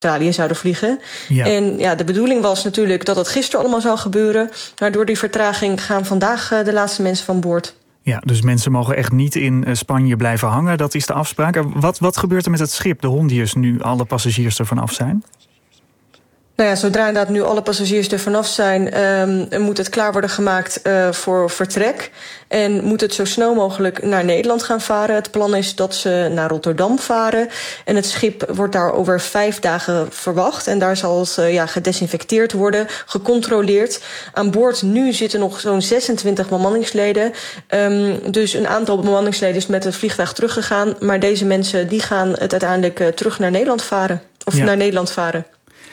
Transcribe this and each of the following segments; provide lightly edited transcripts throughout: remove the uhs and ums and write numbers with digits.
Australië zouden vliegen. Ja. En de bedoeling was natuurlijk dat het gisteren allemaal zou gebeuren. Maar door die vertraging gaan vandaag de laatste mensen van boord. Ja, dus mensen mogen echt niet in Spanje blijven hangen. Dat is de afspraak. Wat gebeurt er met het schip, de Hondius, nu alle passagiers er vanaf zijn? Nou ja, zodra inderdaad nu alle passagiers er vanaf zijn, moet het klaar worden gemaakt voor vertrek. En moet het zo snel mogelijk naar Nederland gaan varen. Het plan is dat ze naar Rotterdam varen. En het schip wordt daar over 5 dagen verwacht. En daar zal het gedesinfecteerd worden, gecontroleerd. Aan boord nu zitten nog zo'n 26 bemanningsleden. Dus een aantal bemanningsleden is met het vliegtuig teruggegaan. Maar deze mensen die gaan het uiteindelijk terug naar Nederland varen. Naar Nederland varen.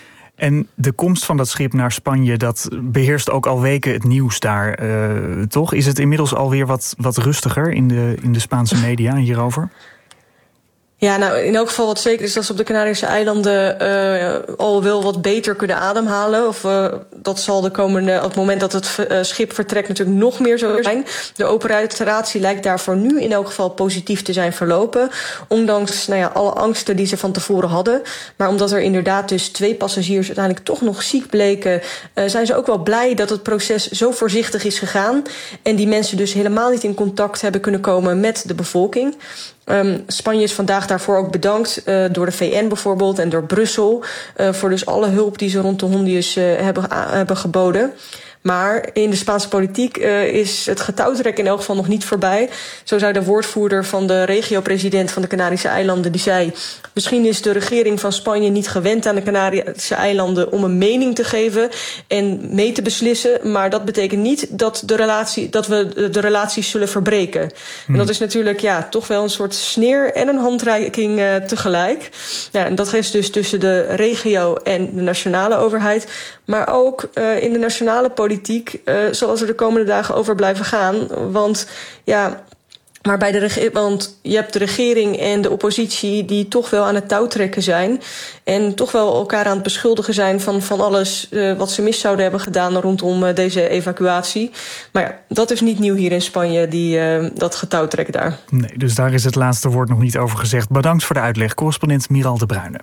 En de komst van dat schip naar Spanje, dat beheerst ook al weken het nieuws daar, toch? Is het inmiddels alweer wat rustiger in de Spaanse media hierover? Ja, nou in elk geval wat zeker is dat ze op de Canarische eilanden al wel wat beter kunnen ademhalen. Of dat zal op het moment dat het schip vertrekt natuurlijk nog meer zo zijn. De operatie lijkt daarvoor nu in elk geval positief te zijn verlopen. Ondanks alle angsten die ze van tevoren hadden. Maar omdat er inderdaad dus 2 passagiers uiteindelijk toch nog ziek bleken, zijn ze ook wel blij dat het proces zo voorzichtig is gegaan. En die mensen dus helemaal niet in contact hebben kunnen komen met de bevolking. Spanje is vandaag daarvoor ook bedankt door de VN bijvoorbeeld en door Brussel voor dus alle hulp die ze rond de Hondius hebben geboden. Maar in de Spaanse politiek is het getouwtrek in elk geval nog niet voorbij. Zo zei de woordvoerder van de regio-president van de Canarische eilanden, die zei: misschien is de regering van Spanje niet gewend aan de Canarische eilanden om een mening te geven en mee te beslissen. Maar dat betekent niet dat we de relaties zullen verbreken. En dat is natuurlijk toch wel een soort sneer en een handreiking tegelijk. Ja, en dat is dus tussen de regio en de nationale overheid. Maar ook in de nationale politiek zal het er de komende dagen over blijven gaan. Want want je hebt de regering en de oppositie die toch wel aan het touwtrekken zijn. En toch wel elkaar aan het beschuldigen zijn van alles wat ze mis zouden hebben gedaan rondom deze evacuatie. Maar dat is niet nieuw hier in Spanje, dat getouwtrek daar. Nee, dus daar is het laatste woord nog niet over gezegd. Bedankt voor de uitleg, correspondent Miral de Bruyne.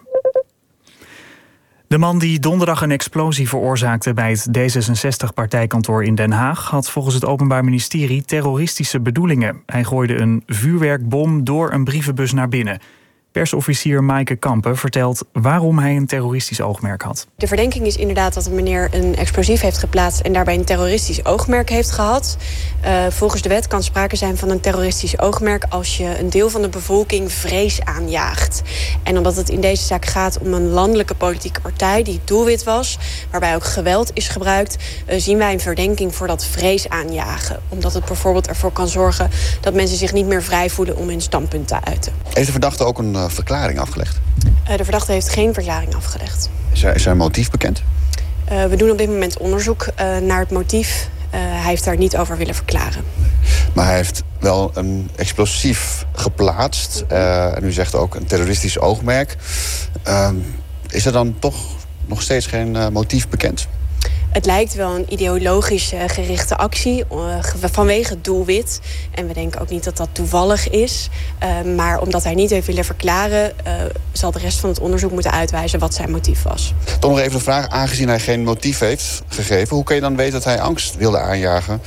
De man die donderdag een explosie veroorzaakte bij het D66-partijkantoor in Den Haag had volgens het Openbaar Ministerie terroristische bedoelingen. Hij gooide een vuurwerkbom door een brievenbus naar binnen. Persofficier Maaike Kampen vertelt waarom hij een terroristisch oogmerk had. De verdenking is inderdaad dat de meneer een explosief heeft geplaatst en daarbij een terroristisch oogmerk heeft gehad. Volgens de wet kan sprake zijn van een terroristisch oogmerk als je een deel van de bevolking vrees aanjaagt. En omdat het in deze zaak gaat om een landelijke politieke partij die doelwit was, waarbij ook geweld is gebruikt, zien wij een verdenking voor dat vrees aanjagen. Omdat het bijvoorbeeld ervoor kan zorgen dat mensen zich niet meer vrij voelen om hun standpunt te uiten. Heeft de verdachte ook een verklaring afgelegd? De verdachte heeft geen verklaring afgelegd. Is er een motief bekend? We doen op dit moment onderzoek naar het motief. Hij heeft daar niet over willen verklaren. Maar hij heeft wel een explosief geplaatst. En u zegt ook een terroristisch oogmerk. Is er dan toch nog steeds geen motief bekend? Het lijkt wel een ideologisch gerichte actie vanwege het doelwit. En we denken ook niet dat dat toevallig is. Maar omdat hij niet heeft willen verklaren, zal de rest van het onderzoek moeten uitwijzen wat zijn motief was. Toch nog even de vraag, aangezien hij geen motief heeft gegeven, hoe kun je dan weten dat hij angst wilde aanjagen?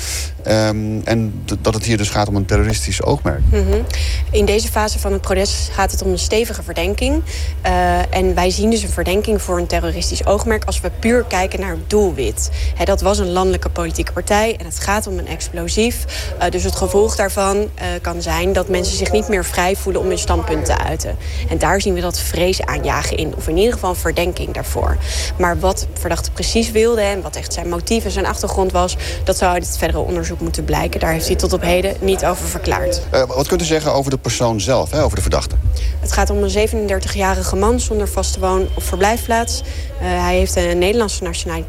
En dat het hier dus gaat om een terroristisch oogmerk? In deze fase van het proces gaat het om een stevige verdenking. En wij zien dus een verdenking voor een terroristisch oogmerk als we puur kijken naar het doelwit. Dat was een landelijke politieke partij en het gaat om een explosief. Dus het gevolg daarvan kan zijn dat mensen zich niet meer vrij voelen om hun standpunt te uiten. En daar zien we dat vrees aanjagen in. Of in ieder geval een verdenking daarvoor. Maar wat verdachte precies wilde en wat echt zijn motief en zijn achtergrond was, dat zou uit het verdere onderzoek moeten blijken. Daar heeft hij tot op heden niet over verklaard. Wat kunt u zeggen over de persoon zelf, over de verdachte? Het gaat om een 37-jarige man zonder vaste woon- of verblijfplaats. Hij heeft een Nederlandse nationaliteit.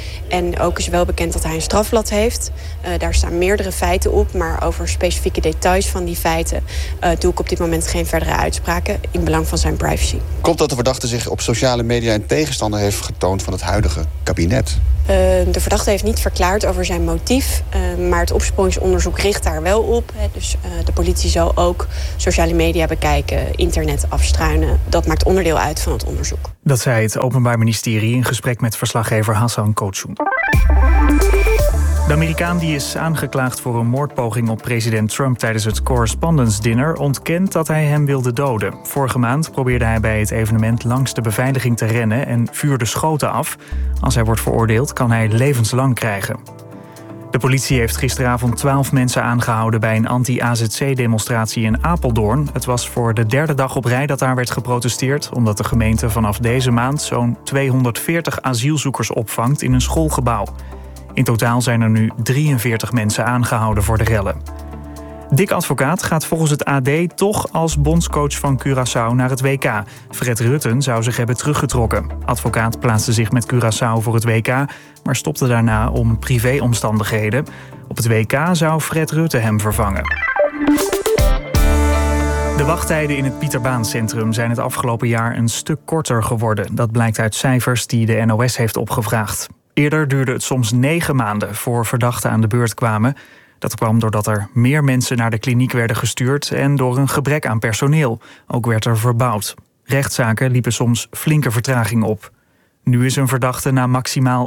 En ook is wel bekend dat hij een strafblad heeft. Daar staan meerdere feiten op, maar over specifieke details van die feiten doe ik op dit moment geen verdere uitspraken in belang van zijn privacy. Klopt dat de verdachte zich op sociale media een tegenstander heeft getoond van het huidige kabinet? De verdachte heeft niet verklaard over zijn motief, maar het opsporingsonderzoek richt daar wel op. Dus de politie zal ook sociale media bekijken, internet afstruinen. Dat maakt onderdeel uit van het onderzoek. Dat zei het Openbaar Ministerie in gesprek met verslaggever Hassan Koçun. De Amerikaan die is aangeklaagd voor een moordpoging op president Trump tijdens het Correspondence Dinner ontkent dat hij hem wilde doden. Vorige maand probeerde hij bij het evenement langs de beveiliging te rennen en vuurde schoten af. Als hij wordt veroordeeld kan hij levenslang krijgen. De politie heeft gisteravond 12 mensen aangehouden bij een anti-AZC-demonstratie in Apeldoorn. Het was voor de derde dag op rij dat daar werd geprotesteerd, omdat de gemeente vanaf deze maand zo'n 240 asielzoekers opvangt in een schoolgebouw. In totaal zijn er nu 43 mensen aangehouden voor de rellen. Dick Advocaat gaat volgens het AD toch als bondscoach van Curaçao naar het WK. Fred Rutten zou zich hebben teruggetrokken. Advocaat plaatste zich met Curaçao voor het WK, maar stopte daarna om privéomstandigheden. Op het WK zou Fred Rutten hem vervangen. De wachttijden in het Pieterbaancentrum zijn het afgelopen jaar een stuk korter geworden. Dat blijkt uit cijfers die de NOS heeft opgevraagd. Eerder duurde het soms 9 maanden voor verdachten aan de beurt kwamen. Dat kwam doordat er meer mensen naar de kliniek werden gestuurd en door een gebrek aan personeel. Ook werd er verbouwd. Rechtszaken liepen soms flinke vertraging op. Nu is een verdachte na maximaal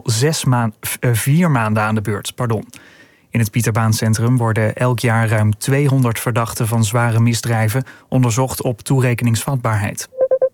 4 maanden aan de beurt. In het Pieterbaancentrum worden elk jaar ruim 200 verdachten van zware misdrijven onderzocht op toerekeningsvatbaarheid.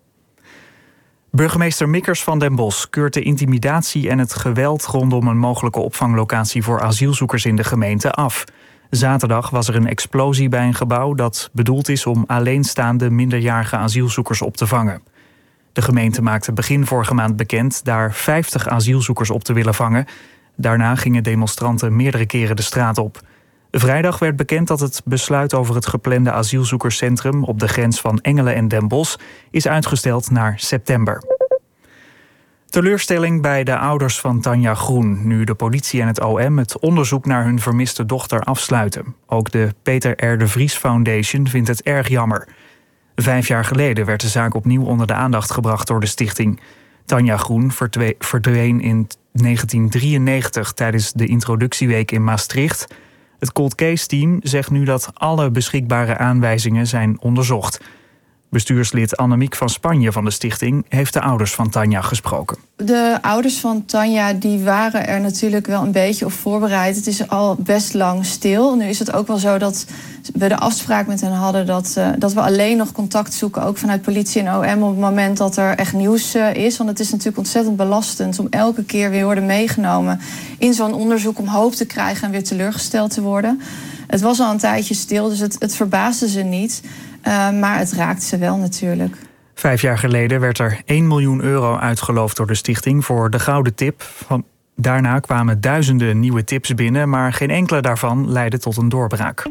Burgemeester Mikkers van Den Bosch keurt de intimidatie en het geweld rondom een mogelijke opvanglocatie voor asielzoekers in de gemeente af. Zaterdag was er een explosie bij een gebouw dat bedoeld is om alleenstaande minderjarige asielzoekers op te vangen. De gemeente maakte begin vorige maand bekend daar 50 asielzoekers op te willen vangen. Daarna gingen demonstranten meerdere keren de straat op. Vrijdag werd bekend dat het besluit over het geplande asielzoekerscentrum op de grens van Engelen en Den Bosch is uitgesteld naar september. Teleurstelling bij de ouders van Tanja Groen, nu de politie en het OM het onderzoek naar hun vermiste dochter afsluiten. Ook de Peter R. de Vries Foundation vindt het erg jammer. 5 jaar geleden werd de zaak opnieuw onder de aandacht gebracht door de stichting. Tanja Groen verdween in 1993 tijdens de introductieweek in Maastricht. Het Cold Case Team zegt nu dat alle beschikbare aanwijzingen zijn onderzocht. Bestuurslid Annemiek van Spanje van de stichting heeft de ouders van Tanja gesproken. De ouders van Tanja die waren er natuurlijk wel een beetje op voorbereid. Het is al best lang stil. Nu is het ook wel zo dat we de afspraak met hen hadden dat we alleen nog contact zoeken, ook vanuit politie en OM, op het moment dat er echt nieuws is. Want het is natuurlijk ontzettend belastend om elke keer weer worden meegenomen in zo'n onderzoek om hoop te krijgen en weer teleurgesteld te worden. Het was al een tijdje stil, dus het verbaasde ze niet. Maar het raakt ze wel natuurlijk. 5 jaar geleden werd er 1 miljoen euro uitgeloofd door de stichting voor de Gouden Tip. Daarna kwamen duizenden nieuwe tips binnen, maar geen enkele daarvan leidde tot een doorbraak.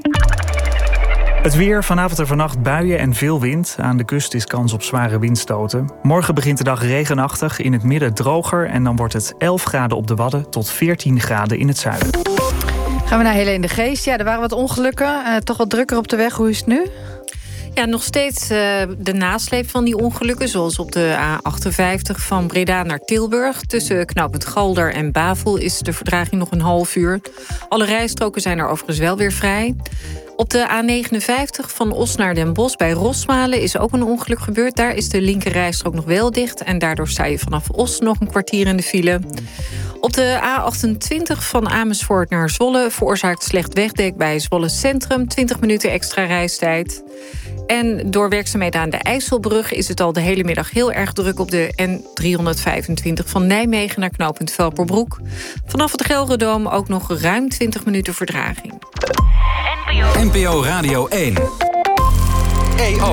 Het weer, vanavond en vannacht buien en veel wind. Aan de kust is kans op zware windstoten. Morgen begint de dag regenachtig, in het midden droger en dan wordt het 11 graden op de Wadden tot 14 graden in het zuiden. Gaan we naar Helene de Geest. Ja, er waren wat ongelukken. Toch wat drukker op de weg. Hoe is het nu? Ja, nog steeds de nasleep van die ongelukken, zoals op de A58 van Breda naar Tilburg. Tussen knooppunt Galder en Bavel is de vertraging nog een half uur. Alle rijstroken zijn er overigens wel weer vrij. Op de A59 van Os naar Den Bosch bij Rosmalen is ook een ongeluk gebeurd. Daar is de linker rijstrook nog wel dicht en daardoor sta je vanaf Os nog een kwartier in de file. Op de A28 van Amersfoort naar Zwolle veroorzaakt slecht wegdek bij Zwolle Centrum. 20 minuten extra reistijd. En door werkzaamheden aan de IJsselbrug is het al de hele middag heel erg druk op de N325 van Nijmegen naar knooppunt Velperbroek. Vanaf het Gelredome ook nog ruim 20 minuten vertraging. NPO Radio 1. EO.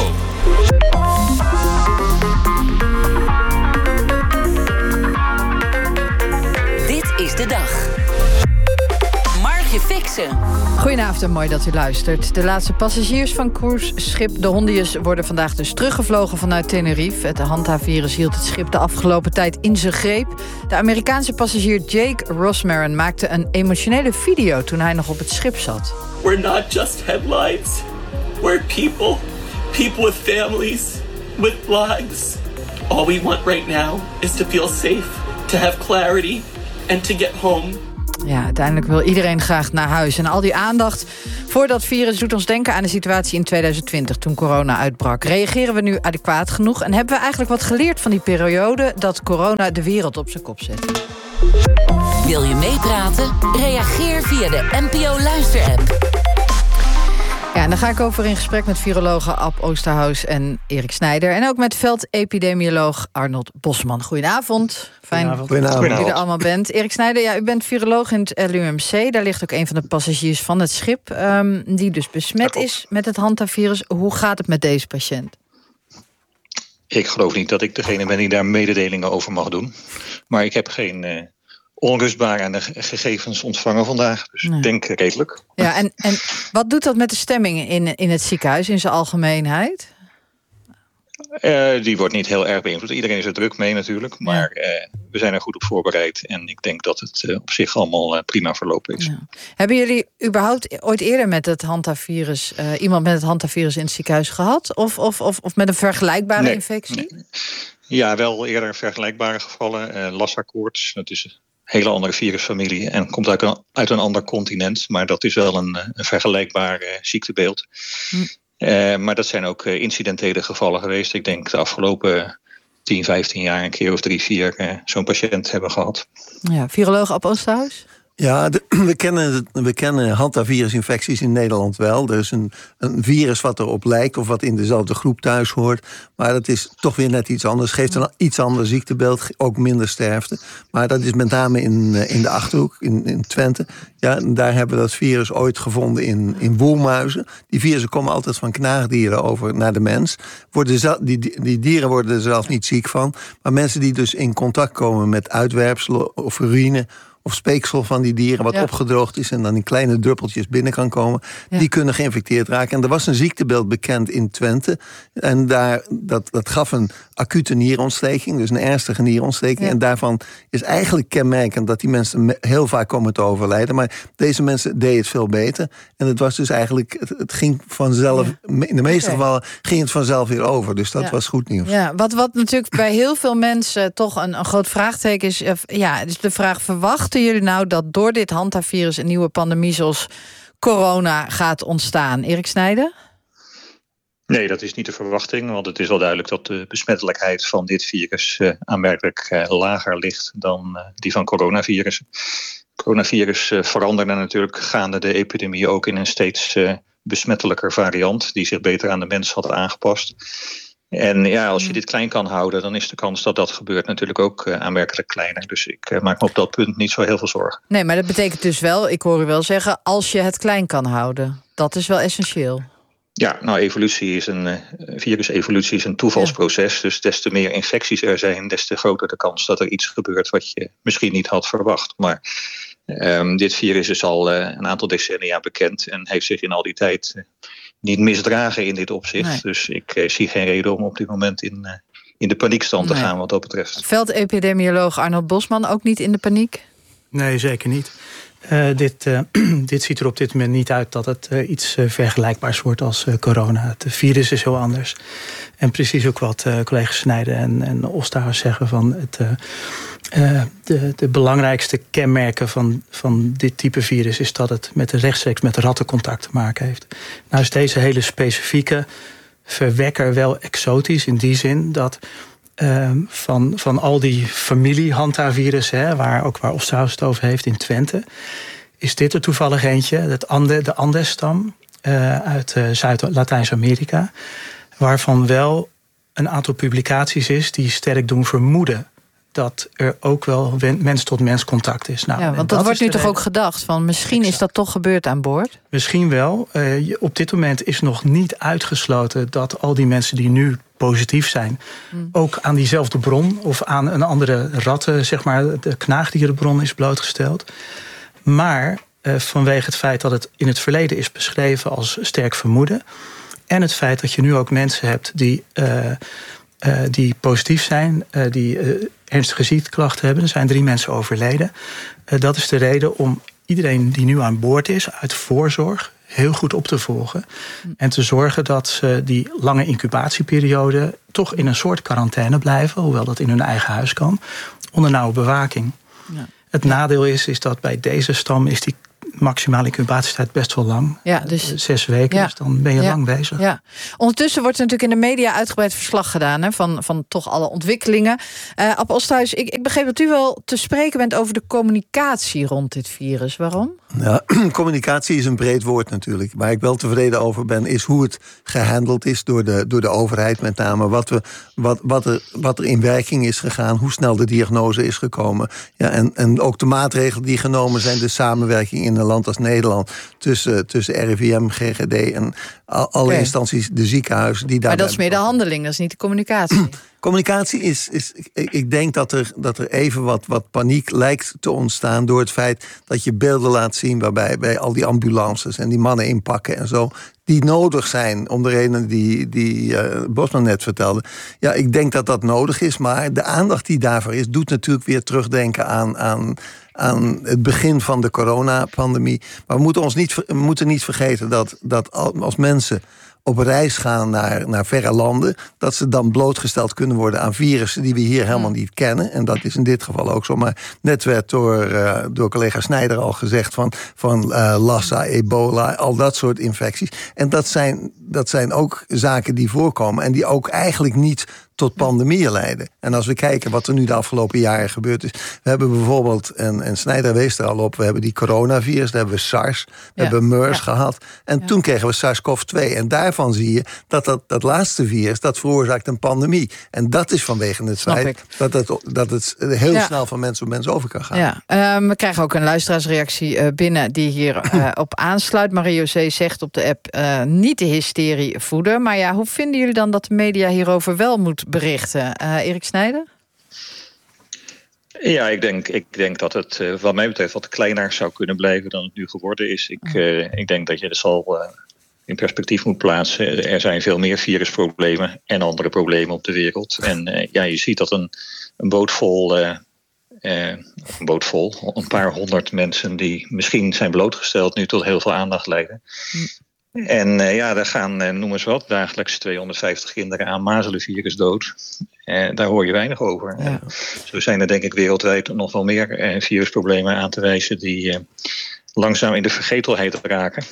Dit is de dag. Margje Fixen. Goedenavond en mooi dat u luistert. De laatste passagiers van cruiseschip De Hondius worden vandaag dus teruggevlogen vanuit Tenerife. Het Hanta-virus hield het schip de afgelopen tijd in zijn greep. De Amerikaanse passagier Jake Rosmarin maakte een emotionele video toen hij nog op het schip zat. We're not just headlines. We're people. People with families, with lives. All we want right now is to feel safe, to have clarity and to get home. Ja, uiteindelijk wil iedereen graag naar huis. En al die aandacht voor dat virus doet ons denken aan de situatie in 2020... toen corona uitbrak. Reageren we nu adequaat genoeg? En hebben we eigenlijk wat geleerd van die periode... dat corona de wereld op zijn kop zette? Wil je meepraten? Reageer via de NPO Luister-app. Ja, en daar ga ik over in gesprek met virologen Ab Oosterhuis en Erik Snijder. En ook met veldepidemioloog Arnold Bosman. Goedenavond. Fijn dat u er allemaal bent. Erik Snijder, ja, u bent viroloog in het LUMC. Daar ligt ook een van de passagiers van het schip... die dus besmet is met het Hanta-virus. Hoe gaat het met deze patiënt? Ik geloof niet dat ik degene ben die daar mededelingen over mag doen. Maar ik heb geen... onrustbaar aan de gegevens ontvangen vandaag. Dus ik denk redelijk. Ja, en wat doet dat met de stemming in het ziekenhuis in zijn algemeenheid? Die wordt niet heel erg beïnvloed. Iedereen is er druk mee natuurlijk. Maar we zijn er goed op voorbereid. En ik denk dat het op zich allemaal prima verlopen is. Ja. Hebben jullie überhaupt ooit eerder met het Hanta-virus... iemand met het Hanta-virus in het ziekenhuis gehad? Of met een vergelijkbare infectie? Nee. Ja, wel eerder vergelijkbare gevallen. Lassa-koorts, dat is... hele andere virusfamilie en komt uit een ander continent. Maar dat is wel een vergelijkbaar ziektebeeld. Maar dat zijn ook incidentele gevallen geweest. Ik denk de afgelopen 10, 15 jaar een keer of 3, 4 zo'n patiënt hebben gehad. Ja, viroloog Ab Oosterhuis? Ja, we kennen hantavirusinfecties in Nederland wel. Er is een virus wat erop lijkt of wat in dezelfde groep thuis hoort. Maar dat is toch weer net iets anders. Geeft een iets ander ziektebeeld, ook minder sterfte. Maar dat is met name in de Achterhoek, in Twente. Ja, en daar hebben we dat virus ooit gevonden in woelmuizen. Die virussen komen altijd van knaagdieren over naar de mens. Die dieren worden er zelf niet ziek van. Maar mensen die dus in contact komen met uitwerpselen of urine... of speeksel van die dieren wat opgedroogd is... en dan in kleine druppeltjes binnen kan komen... die kunnen geïnfecteerd raken. En er was een ziektebeeld bekend in Twente. En dat gaf een acute nierontsteking, dus een ernstige nierontsteking. Ja. En daarvan is eigenlijk kenmerkend dat die mensen heel vaak komen te overlijden. Maar deze mensen deden het veel beter. En het was dus eigenlijk, het ging vanzelf... in de meeste gevallen ging het vanzelf weer over. Dus dat was goed nieuws. Ja, wat natuurlijk bij heel veel mensen toch een groot vraagteken is... dus de vraag, verwachten jullie nou dat door dit Hanta-virus... een nieuwe pandemie zoals corona gaat ontstaan? Erik Snijder? Nee, dat is niet de verwachting. Want het is wel duidelijk dat de besmettelijkheid van dit virus... aanmerkelijk lager ligt dan die van coronavirus. Coronavirus veranderde natuurlijk gaande de epidemie... ook in een steeds besmettelijker variant... die zich beter aan de mens had aangepast... En ja, als je dit klein kan houden, dan is de kans dat dat gebeurt natuurlijk ook aanmerkelijk kleiner. Dus ik maak me op dat punt niet zo heel veel zorgen. Nee, maar dat betekent dus wel, ik hoor u wel zeggen, als je het klein kan houden. Dat is wel essentieel. Ja, nou, virusevolutie is een toevalsproces. Ja. Dus des te meer infecties er zijn, des te groter de kans dat er iets gebeurt wat je misschien niet had verwacht. Maar dit virus is al een aantal decennia bekend en heeft zich in al die tijd... niet misdragen in dit opzicht. Nee. Dus ik zie geen reden om op dit moment in de paniekstand te gaan wat dat betreft. Veldepidemioloog Arnold Bosman ook niet in de paniek? Nee, zeker niet. Dit ziet er op dit moment niet uit dat het iets vergelijkbaars wordt als corona. Het virus is heel anders. En precies ook wat collega's Snijder en Oosterhuis zeggen van de belangrijkste kenmerken van dit type virus is dat het rechtstreeks met rattencontact te maken heeft. Nou is deze hele specifieke verwekker wel exotisch in die zin dat van al die familie Hanta-virussen, waar Oosterhuis het over heeft in Twente, is dit er toevallig eentje, de Andes-stam uit Zuid-Latijns-Amerika, waarvan wel een aantal publicaties is die sterk doen vermoeden dat er ook wel mens-tot-mens contact is. Nou, ja, want dat wordt nu toch ook gedacht van misschien is dat toch gebeurd aan boord? Misschien wel. Op dit moment is nog niet uitgesloten dat al die mensen die nu positief zijn ook aan diezelfde bron of aan een andere ratten, zeg maar, de knaagdierenbron is blootgesteld. Maar vanwege het feit dat het in het verleden is beschreven als sterk vermoeden. En het feit dat je nu ook mensen hebt die positief zijn, die ernstige ziekteklachten hebben. Er zijn 3 mensen overleden. Dat is de reden om iedereen die nu aan boord is, uit voorzorg heel goed op te volgen. En te zorgen dat ze die lange incubatieperiode toch in een soort quarantaine blijven, hoewel dat in hun eigen huis kan, onder nauwe bewaking. Ja. Het nadeel is dat bij deze stam is die maximale incubatietijd best wel lang. Ja, dus 6 weken, dus dan ben je lang bezig. Ja. Ondertussen wordt er natuurlijk in de media uitgebreid verslag gedaan van toch alle ontwikkelingen. Ab Osterhuis, ik begreep dat u wel te spreken bent over de communicatie rond dit virus. Waarom? Ja, communicatie is een breed woord natuurlijk. Waar ik wel tevreden over ben, is hoe het gehandeld is door de overheid met name. Wat er in werking is gegaan, hoe snel de diagnose is gekomen. Ja, en ook de maatregelen die genomen zijn, de samenwerking in een land als Nederland tussen RIVM, GGD en alle instanties, de ziekenhuizen. Maar dat is meer de handeling, dat is niet de communicatie. Communicatie is ik denk dat er even wat paniek lijkt te ontstaan door het feit dat je beelden laat zien waarbij bij al die ambulances en die mannen inpakken en zo, die nodig zijn, om de reden die Bosman net vertelde. Ja, ik denk dat dat nodig is, maar de aandacht die daarvoor is, doet natuurlijk weer terugdenken aan het begin van de coronapandemie. Maar we moeten niet vergeten dat als mensen op reis gaan naar verre landen, dat ze dan blootgesteld kunnen worden aan virussen die we hier helemaal niet kennen. En dat is in dit geval ook zo. Maar net werd door collega Snijder al gezegd van Lassa, ebola, al dat soort infecties. En dat zijn ook zaken die voorkomen en die ook eigenlijk niet tot pandemieën leiden. En als we kijken wat er nu de afgelopen jaren gebeurd is. We hebben bijvoorbeeld, en Snijder wees er al op, we hebben die coronavirus, daar hebben we SARS, we hebben MERS gehad. En toen kregen we SARS-CoV-2. En daarvan zie je dat laatste virus, dat veroorzaakt een pandemie. En dat is vanwege het feit dat het heel snel van mens op mens over kan gaan. Ja. We krijgen ook een luisteraarsreactie binnen die hier op aansluit. Marie-José zegt op de app niet de hysterie voeden. Maar ja, hoe vinden jullie dan dat de media hierover wel moet berichten? Erik Snijder? Ja, ik denk dat het wat mij betreft wat kleiner zou kunnen blijven dan het nu geworden is. Ik denk dat je het zal in perspectief moet plaatsen. Er zijn veel meer virusproblemen en andere problemen op de wereld. En je ziet dat een boot vol, een paar honderd mensen die misschien zijn blootgesteld nu tot heel veel aandacht leiden. En daar gaan, noem eens wat, dagelijks 250 kinderen aan mazelenvirus dood. Daar hoor je weinig over. Ja. Zo zijn er denk ik wereldwijd nog wel meer virusproblemen aan te wijzen die langzaam in de vergetelheid raken.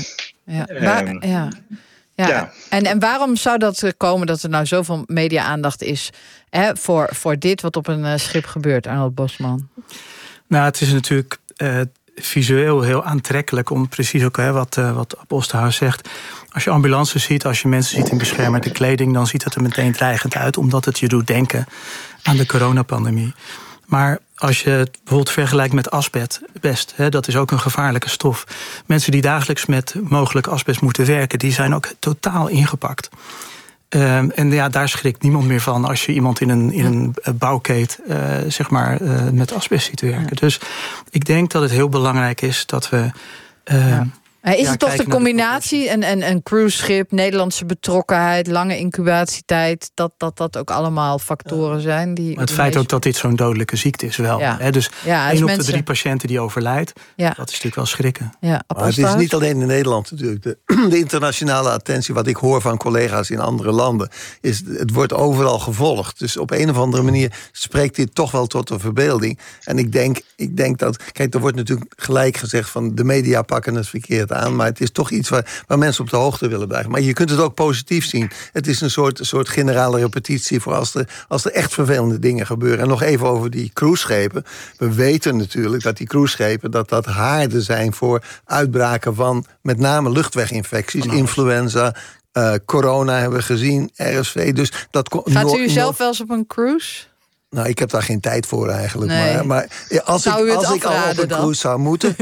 En waarom zou dat komen dat er nou zoveel media-aandacht is voor dit wat op een schip gebeurt, Arnold Bosman? Nou, het is natuurlijk visueel heel aantrekkelijk om precies ook wat Ab Osterhuis zegt. Als je ambulances ziet, als je mensen ziet in beschermende kleding, dan ziet het er meteen dreigend uit, omdat het je doet denken aan de coronapandemie. Maar als je het bijvoorbeeld vergelijkt met asbest, dat is ook een gevaarlijke stof. Mensen die dagelijks met mogelijk asbest moeten werken, die zijn ook totaal ingepakt. Daar schrikt niemand meer van als je iemand in een bouwkeet met asbest ziet werken. Ja. Dus ik denk dat het heel belangrijk is dat we is het toch de combinatie, een cruiseschip, Nederlandse betrokkenheid, lange incubatietijd, dat ook allemaal factoren zijn die. Maar het feit ook dat dit zo'n dodelijke ziekte is wel. Ja. Dus 1 op de 3 patiënten die overlijdt, dat is natuurlijk wel schrikken. Ja, maar het is niet alleen in Nederland natuurlijk. De internationale attentie, wat ik hoor van collega's in andere landen, is het wordt overal gevolgd. Dus op een of andere manier spreekt dit toch wel tot de verbeelding. En ik denk dat, kijk, er wordt natuurlijk gelijk gezegd van de media pakken het verkeerd aan, maar het is toch iets waar mensen op de hoogte willen blijven. Maar je kunt het ook positief zien. Het is een soort generale repetitie voor als er echt vervelende dingen gebeuren. En nog even over die cruiseschepen. We weten natuurlijk dat die cruiseschepen dat haarden zijn voor uitbraken van met name luchtweginfecties, influenza, corona hebben we gezien, RSV. Dus dat gaat u zelf wel eens op een cruise? Nou, ik heb daar geen tijd voor eigenlijk. Nee. Maar als ik al op een cruise zou moeten...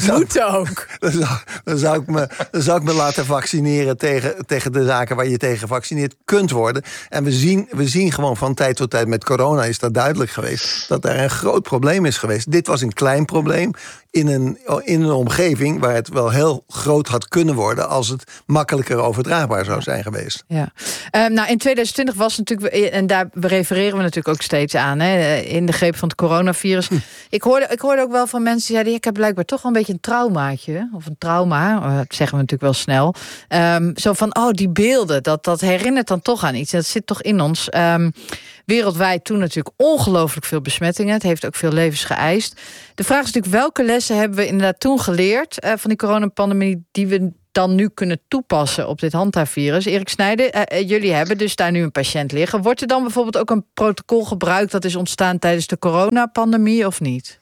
Dan zou ik me laten vaccineren tegen de zaken waar je tegen gevaccineerd kunt worden. En we zien gewoon van tijd tot tijd, met corona is dat duidelijk geweest, dat er een groot probleem is geweest. Dit was een klein probleem in een omgeving waar het wel heel groot had kunnen worden als het makkelijker overdraagbaar zou zijn geweest. Ja. In 2020 was natuurlijk, en daar refereren we natuurlijk ook steeds aan, in de greep van het coronavirus. Ik hoorde ook wel van mensen die zeiden, ik heb blijkbaar toch wel een beetje een traumaatje, of een trauma, dat zeggen we natuurlijk wel snel. Zo van, die beelden, dat herinnert dan toch aan iets. Dat zit toch in ons. Wereldwijd toen natuurlijk ongelooflijk veel besmettingen. Het heeft ook veel levens geëist. De vraag is natuurlijk, welke lessen hebben we inderdaad toen geleerd van die coronapandemie die we dan nu kunnen toepassen op dit Hanta-virus? Erik Snijder, jullie hebben dus daar nu een patiënt liggen. Wordt er dan bijvoorbeeld ook een protocol gebruikt dat is ontstaan tijdens de coronapandemie of niet?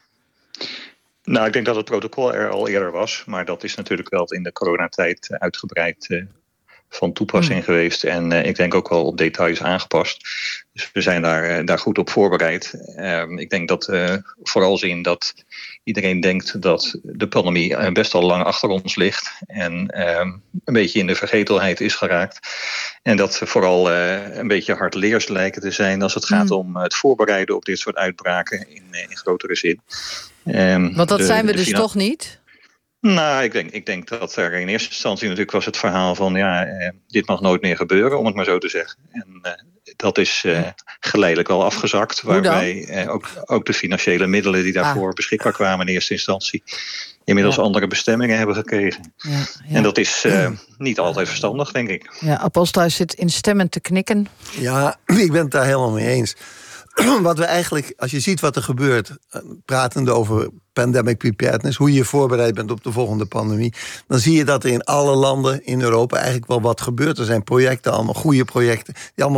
Nou, ik denk dat het protocol er al eerder was. Maar dat is natuurlijk wel in de coronatijd uitgebreid van toepassing geweest. En ik denk ook wel op details aangepast. Dus we zijn daar goed op voorbereid. Ik denk dat vooral zien dat iedereen denkt dat de pandemie best al lang achter ons ligt. En een beetje in de vergetelheid is geraakt. En dat we vooral een beetje hardleers lijken te zijn als het gaat om het voorbereiden op dit soort uitbraken in grotere zin. Want dat zijn we dus toch niet? Nou, ik denk dat er in eerste instantie natuurlijk was het verhaal van dit mag nooit meer gebeuren, om het maar zo te zeggen. En dat is geleidelijk wel afgezakt, waarbij ook de financiële middelen die daarvoor beschikbaar kwamen in eerste instantie inmiddels andere bestemmingen hebben gekregen. Ja. En dat is niet altijd verstandig, denk ik. Ja, Aposthuis zit instemmend te knikken. Ja, ik ben het daar helemaal mee eens. Wat we eigenlijk, als je ziet wat er gebeurt, pratende over pandemic preparedness, hoe je voorbereid bent op de volgende pandemie, dan zie je dat er in alle landen in Europa eigenlijk wel wat gebeurt. Er zijn projecten, allemaal goede projecten,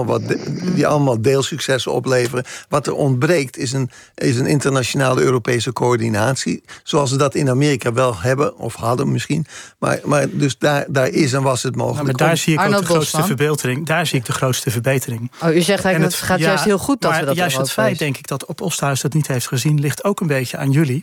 die allemaal deelsuccessen opleveren. Wat er ontbreekt is een internationale Europese coördinatie, zoals ze dat in Amerika wel hebben, of hadden misschien. Maar dus daar is en was het mogelijk. Maar daar zie ik ook de grootste verbetering. Daar zie ik de grootste verbetering. U zegt eigenlijk dat het gaat juist heel goed dat we dat juist het feit, denk ik, dat Aposthuis dat niet heeft gezien, ligt ook een beetje aan jullie.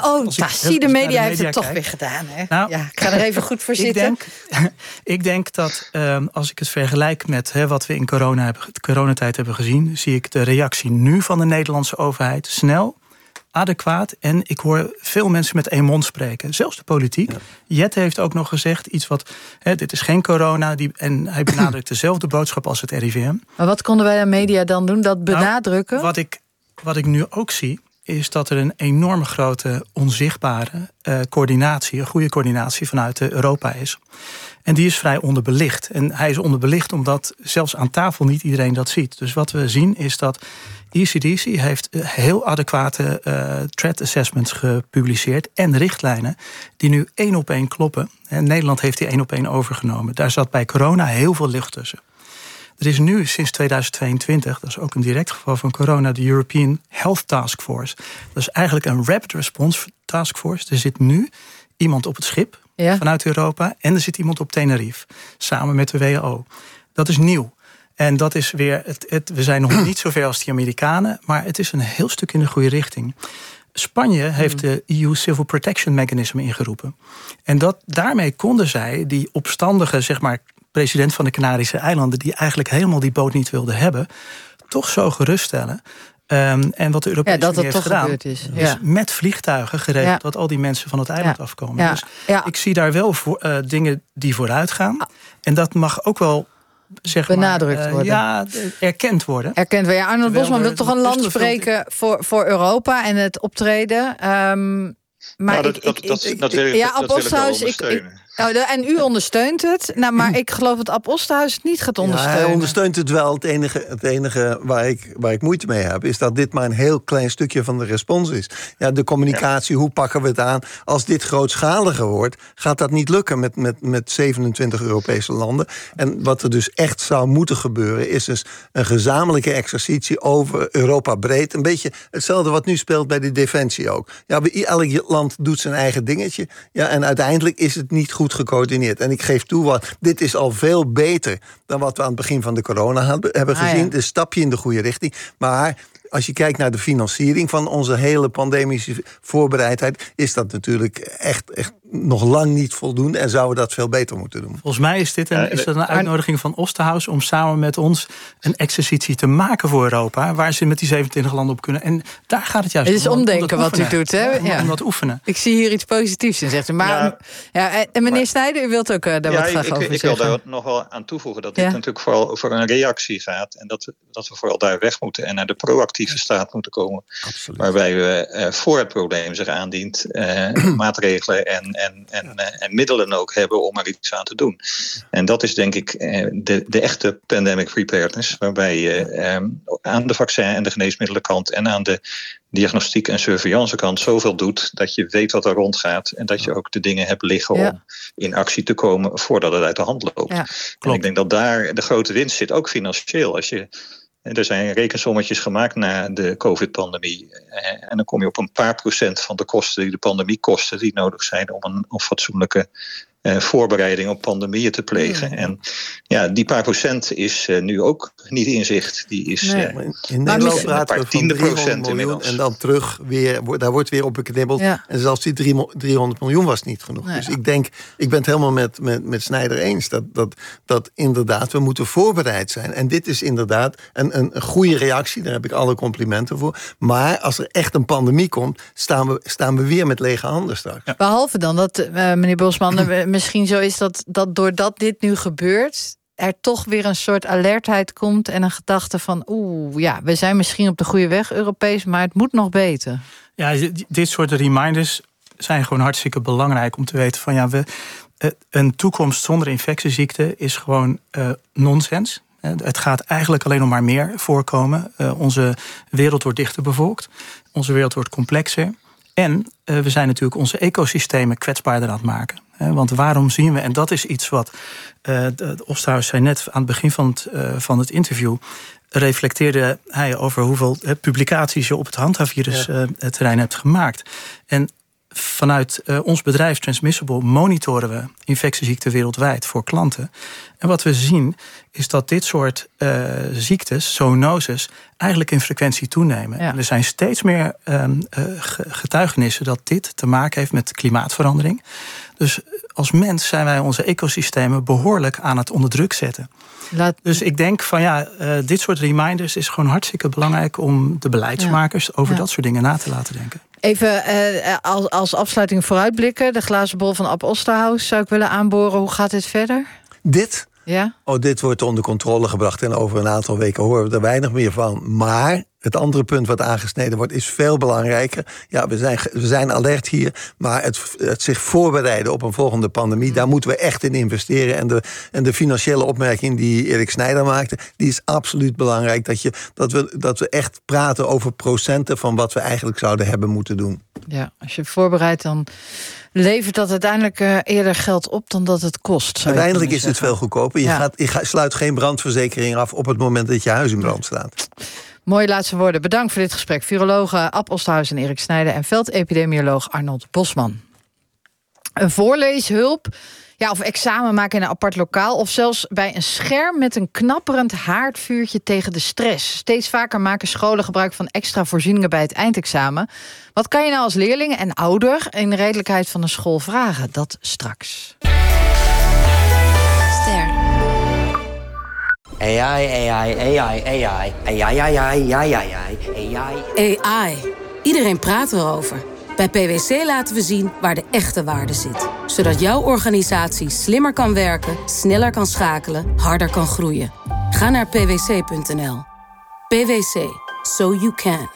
De media heeft het toch weer gedaan. Hè? Nou, ik ga er even goed voor zitten. Ik denk dat als ik het vergelijk met wat we in coronatijd hebben gezien, zie ik de reactie nu van de Nederlandse overheid snel, adequaat. En ik hoor veel mensen met één mond spreken. Zelfs de politiek. Ja. Jet heeft ook nog gezegd iets wat, dit is geen corona. En hij benadrukt dezelfde boodschap als het RIVM. Maar wat konden wij aan media dan doen? Dat benadrukken? Wat ik nu ook zie, is dat er een enorme grote onzichtbare coördinatie, een goede coördinatie vanuit Europa is. En die is vrij onderbelicht. En hij is onderbelicht omdat zelfs aan tafel niet iedereen dat ziet. Dus wat we zien is dat ECDC heeft heel adequate threat assessments gepubliceerd en richtlijnen die nu 1 op 1 kloppen. En Nederland heeft die 1 op 1 overgenomen. Daar zat bij corona heel veel lucht tussen. Er is nu sinds 2022, dat is ook een direct geval van corona, de European Health Task Force. Dat is eigenlijk een Rapid Response Task Force. Er zit nu iemand op het schip vanuit Europa en er zit iemand op Tenerife, samen met de WHO. Dat is nieuw. En dat is weer, we zijn nog niet zover als die Amerikanen, maar het is een heel stuk in de goede richting. Spanje heeft de EU Civil Protection Mechanism ingeroepen. En daarmee konden zij die opstandige, zeg maar, president van de Canarische eilanden, die eigenlijk helemaal die boot niet wilde hebben, toch zo geruststellen. En wat de Europese Unie heeft gedaan, is met vliegtuigen geregeld dat al die mensen van het eiland afkomen. Ja. Dus ik zie daar wel dingen die vooruit gaan. En dat mag ook wel benadrukt worden. Ja, erkend worden. Arnold Bosman wil toch een land spreken voor Europa en het optreden. Maar dat wil ik ondersteunen. En u ondersteunt het. Nou, maar ik geloof dat Aposthuis het niet gaat ondersteunen. Hij ondersteunt het wel. Het enige waar ik moeite mee heb, is dat dit maar een heel klein stukje van de respons is. Ja, de communicatie, hoe pakken we het aan? Als dit grootschaliger wordt, gaat dat niet lukken met 27 Europese landen. En wat er dus echt zou moeten gebeuren, is dus een gezamenlijke exercitie over Europa breed. Een beetje hetzelfde wat nu speelt bij de defensie ook. Ja, elk land doet zijn eigen dingetje. Ja, en uiteindelijk is het niet goed goed gecoördineerd. En ik geef toe, dit is al veel beter dan wat we aan het begin van de corona hebben gezien. Het is een stapje in de goede richting. Maar als je kijkt naar de financiering van onze hele pandemische voorbereidheid, is dat natuurlijk echt nog lang niet voldoende en zouden we dat veel beter moeten doen. Volgens mij is dat een uitnodiging van Osterhaus om samen met ons een exercitie te maken voor Europa, waar ze met die 27 landen op kunnen. En daar gaat het juist om. Het is omdenken wat u doet, hè? Om dat oefenen. Ik zie hier iets positiefs in, zegt u. Maar, en meneer Snijder, u wilt ook daar wat graag over zeggen. Ik wil daar nog wel aan toevoegen dat dit natuurlijk vooral over een reactie gaat en dat we vooral daar weg moeten en naar de proactieve staat moeten komen. Absoluut. Waarbij we voor het probleem zich aandient maatregelen en middelen ook hebben om er iets aan te doen. En dat is denk ik de echte pandemic preparedness, waarbij je aan de vaccin- en de geneesmiddelenkant en aan de diagnostiek- en surveillancekant zoveel doet dat je weet wat er rondgaat en dat je ook de dingen hebt liggen om in actie te komen voordat het uit de hand loopt. Ja, en ik denk dat daar de grote winst zit, ook financieel. Er zijn rekensommetjes gemaakt na de COVID-pandemie. En dan kom je op een paar procent van de kosten die de pandemie kosten, die nodig zijn om een fatsoenlijke voorbereiding op pandemieën te plegen. En die paar procent is nu ook niet in zicht. Die is in Nederland praten we van 300 miljoen en dan terug weer, daar wordt weer op geknibbeld. Ja. En zelfs die 300 miljoen was niet genoeg. Dus ik ben het helemaal met Snijder eens dat inderdaad we moeten voorbereid zijn. En dit is inderdaad een goede reactie. Daar heb ik alle complimenten voor. Maar als er echt een pandemie komt, staan we weer met lege handen straks. Ja. Behalve dan dat, meneer Bosman, misschien zo is dat doordat dit nu gebeurt, er toch weer een soort alertheid komt en een gedachte van we zijn misschien op de goede weg Europees, maar het moet nog beter. Ja, dit soort reminders zijn gewoon hartstikke belangrijk om te weten van een toekomst zonder infectieziekte is gewoon nonsens. Het gaat eigenlijk alleen nog maar meer voorkomen. Onze wereld wordt dichter bevolkt. Onze wereld wordt complexer. En we zijn natuurlijk onze ecosystemen kwetsbaarder aan het maken. Want waarom zien we, en dat is iets wat Osterhaus zei net aan het begin van het interview, reflecteerde hij over hoeveel publicaties je op het handhaafvirus-terrein hebt gemaakt. En vanuit ons bedrijf Transmissible monitoren we infectieziekten wereldwijd voor klanten. En wat we zien is dat dit soort ziektes, zoonoses, eigenlijk in frequentie toenemen. Ja. Er zijn steeds meer getuigenissen dat dit te maken heeft met klimaatverandering. Dus als mens zijn wij onze ecosystemen behoorlijk aan het onder druk zetten. Dus ik denk van dit soort reminders is gewoon hartstikke belangrijk om de beleidsmakers over dat soort dingen na te laten denken. Even als afsluiting vooruitblikken. De glazen bol van Ab Osterhaus zou ik willen aanboren. Hoe gaat dit verder? Dit? Ja? Dit wordt onder controle gebracht en over een aantal weken horen we er weinig meer van. Maar het andere punt wat aangesneden wordt is veel belangrijker. Ja, we zijn alert hier, maar het zich voorbereiden op een volgende pandemie, daar moeten we echt in investeren. En de financiële opmerking die Erik Snijder maakte, die is absoluut belangrijk. Dat we echt praten over procenten van wat we eigenlijk zouden hebben moeten doen. Ja, als je voorbereidt, dan levert dat uiteindelijk eerder geld op dan dat het kost. Uiteindelijk is het veel goedkoper. Je sluit geen brandverzekering af op het moment dat je huis in brand staat. Mooie laatste woorden. Bedankt voor dit gesprek. Virologen Ab Osterhaus en Erik Snijder en veldepidemioloog Arnold Bosman. Een voorleeshulp, of examen maken in een apart lokaal, of zelfs bij een scherm met een knapperend haardvuurtje tegen de stress. Steeds vaker maken scholen gebruik van extra voorzieningen bij het eindexamen. Wat kan je nou als leerling en ouder in de redelijkheid van een school vragen? Dat straks. Ster. AI. Iedereen praat erover. Bij PwC laten we zien waar de echte waarde zit. Zodat jouw organisatie slimmer kan werken, sneller kan schakelen, harder kan groeien. Ga naar pwc.nl. PwC. So you can.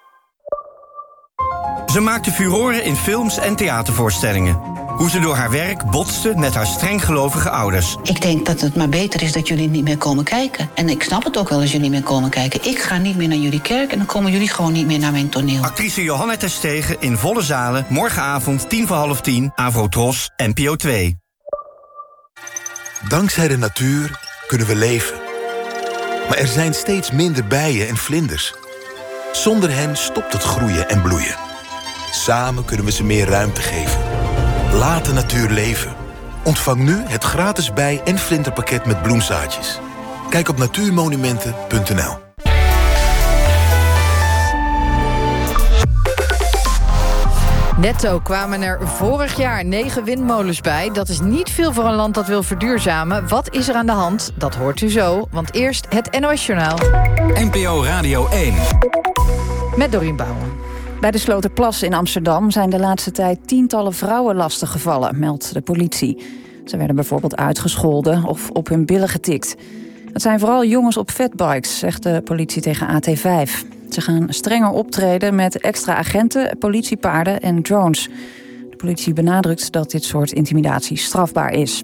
Ze maakte furoren in films en theatervoorstellingen. Hoe ze door haar werk botste met haar strenggelovige ouders. Ik denk dat het maar beter is dat jullie niet meer komen kijken. En ik snap het ook wel als jullie niet meer komen kijken. Ik ga niet meer naar jullie kerk en dan komen jullie gewoon niet meer naar mijn toneel. Actrice Johanna Terstegen in volle zalen. Morgenavond 10:45, Avro-Tros, NPO 2. Dankzij de natuur kunnen we leven. Maar er zijn steeds minder bijen en vlinders. Zonder hen stopt het groeien en bloeien. Samen kunnen we ze meer ruimte geven. Laat de natuur leven. Ontvang nu het gratis bij- en vlinderpakket met bloemzaadjes. Kijk op natuurmonumenten.nl. Netto kwamen er vorig jaar 9 windmolens bij. Dat is niet veel voor een land dat wil verduurzamen. Wat is er aan de hand? Dat hoort u zo. Want eerst het NOS-journaal. NPO Radio 1. Met Dorien Bouwen. Bij de Sloterplas in Amsterdam zijn de laatste tijd tientallen vrouwen lastiggevallen, meldt de politie. Ze werden bijvoorbeeld uitgescholden of op hun billen getikt. Het zijn vooral jongens op fatbikes, zegt de politie tegen AT5. Ze gaan strenger optreden met extra agenten, politiepaarden en drones. De politie benadrukt dat dit soort intimidatie strafbaar is.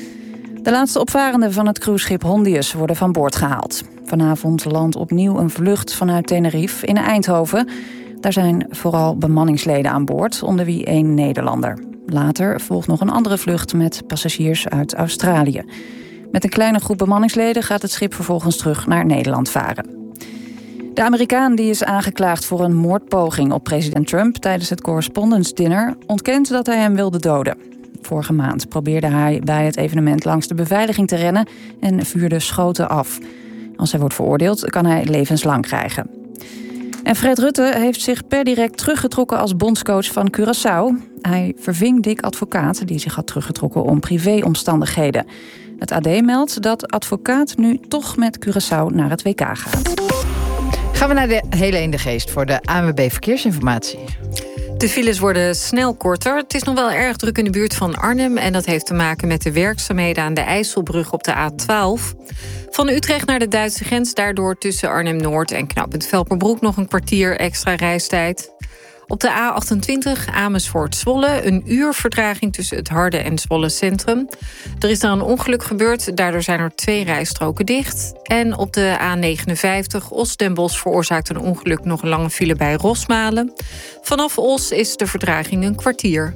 De laatste opvarenden van het cruiseschip Hondius worden van boord gehaald. Vanavond landt opnieuw een vlucht vanuit Tenerife in Eindhoven. Daar zijn vooral bemanningsleden aan boord, onder wie 1 Nederlander. Later volgt nog een andere vlucht met passagiers uit Australië. Met een kleine groep bemanningsleden gaat het schip vervolgens terug naar Nederland varen. De Amerikaan die is aangeklaagd voor een moordpoging op president Trump tijdens het Correspondence Dinner ontkent dat hij hem wilde doden. Vorige maand probeerde hij bij het evenement langs de beveiliging te rennen en vuurde schoten af. Als hij wordt veroordeeld kan hij levenslang krijgen. En Fred Rutte heeft zich per direct teruggetrokken als bondscoach van Curaçao. Hij verving Dick Advocaat, die zich had teruggetrokken om privéomstandigheden. Het AD meldt dat Advocaat nu toch met Curaçao naar het WK gaat. Gaan we naar de Helene de Geest voor de ANWB Verkeersinformatie. De files worden snel korter. Het is nog wel erg druk in de buurt van Arnhem. En dat heeft te maken met de werkzaamheden aan de IJsselbrug op de A12. Van Utrecht naar de Duitse grens. Daardoor tussen Arnhem-Noord en knooppunt Velperbroek nog een kwartier extra reistijd. Op de A28 Amersfoort-Zwolle. Een uur vertraging tussen het Harde en Zwolle Centrum. Er is daar een ongeluk gebeurd. Daardoor zijn er 2 rijstroken dicht. En op de A59 Os-Den Bosch veroorzaakt een ongeluk nog een lange file bij Rosmalen. Vanaf Os is de vertraging een kwartier.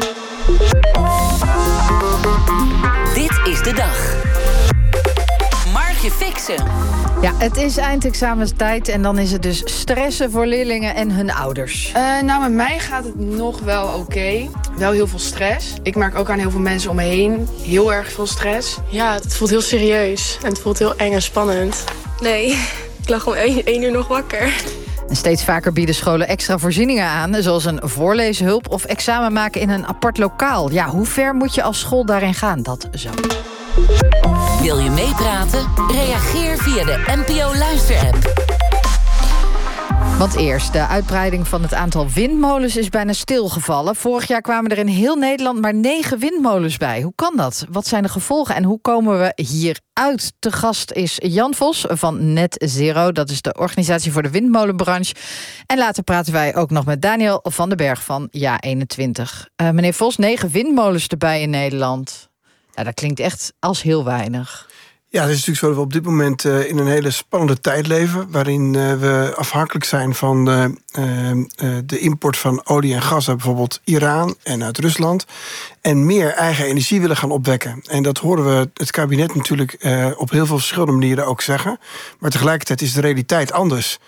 Dit is de dag. Margje Fixen. Ja, het is eindexamenstijd en dan is het dus stressen voor leerlingen en hun ouders. Nou, met mij gaat het nog wel oké. Wel heel veel stress. Ik merk ook aan heel veel mensen om me heen heel erg veel stress. Ja, het voelt heel serieus en het voelt heel eng en spannend. Nee, ik lag om 1 uur nog wakker. En steeds vaker bieden scholen extra voorzieningen aan, zoals een voorleeshulp of examen maken in een apart lokaal. Ja, hoe ver moet je als school daarin gaan? Dat zo. Wil je meepraten? Reageer via de NPO Luister-app. Want eerst, de uitbreiding van het aantal windmolens is bijna stilgevallen. Vorig jaar kwamen er in heel Nederland maar 9 windmolens bij. Hoe kan dat? Wat zijn de gevolgen en hoe komen we hieruit? Te gast is Jan Vos van Net Zero. Dat is de organisatie voor de windmolenbranche. En later praten wij ook nog met Daniel van den Berg van Ja21. Meneer Vos, 9 windmolens erbij in Nederland. Ja, dat klinkt echt als heel weinig. Ja, het is natuurlijk zo dat we op dit moment in een hele spannende tijd leven, waarin we afhankelijk zijn van de import van olie en gas uit bijvoorbeeld Iran en uit Rusland. En meer eigen energie willen gaan opwekken. En dat horen we het kabinet natuurlijk op heel veel verschillende manieren ook zeggen. Maar tegelijkertijd is de realiteit anders.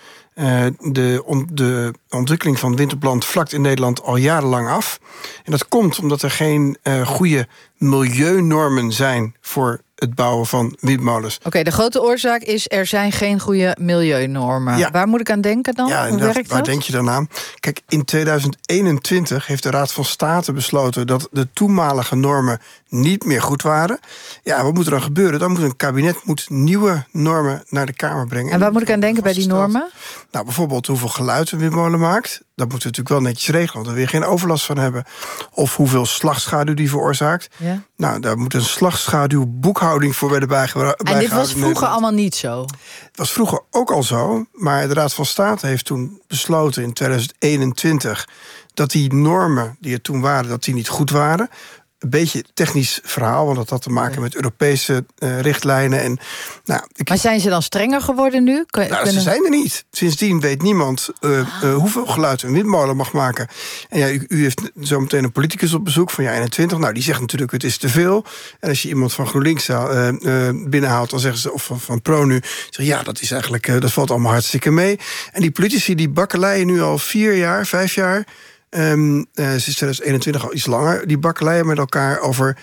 De ontwikkeling van wind op land vlakt in Nederland al jarenlang af. En dat komt omdat er geen goede milieunormen zijn voor het bouwen van windmolens. Oké, de grote oorzaak is er zijn geen goede milieunormen. Ja. Waar moet ik aan denken dan? Ja, hoe werkt dat? Waar denk je dan aan? Kijk, in 2021 heeft de Raad van State besloten dat de toenmalige normen niet meer goed waren. Ja, wat moet er dan gebeuren? Dan moet een kabinet nieuwe normen naar de Kamer brengen. En waar moet ik aan denken bij die normen? Nou, bijvoorbeeld hoeveel geluid een windmolen maakt. Dat moeten we natuurlijk wel netjes regelen, want we weer geen overlast van hebben. Of hoeveel slagschaduw die veroorzaakt. Ja. Nou, daar moet een slagschaduwboekhouding voor worden bijgehouden. En dit was vroeger allemaal niet zo? Het was vroeger ook al zo, maar de Raad van State heeft toen besloten in 2021... dat die normen die er toen waren, dat die niet goed waren. Een beetje technisch verhaal, want dat had te maken met Europese richtlijnen. En, maar zijn ze dan strenger geworden nu? Ze zijn er niet. Sindsdien weet niemand hoeveel geluid een windmolen mag maken. En ja, u heeft zo meteen een politicus op bezoek van Ja21. Nou, die zegt natuurlijk het is te veel. En als je iemand van GroenLinks binnenhaalt, dan zeggen ze, of van ProNu, zeggen ja, dat is eigenlijk, dat valt allemaal hartstikke mee. En die politici die bakkeleien nu al 4 jaar, 5 jaar... sinds 2021 al iets langer, die bakkeleien met elkaar over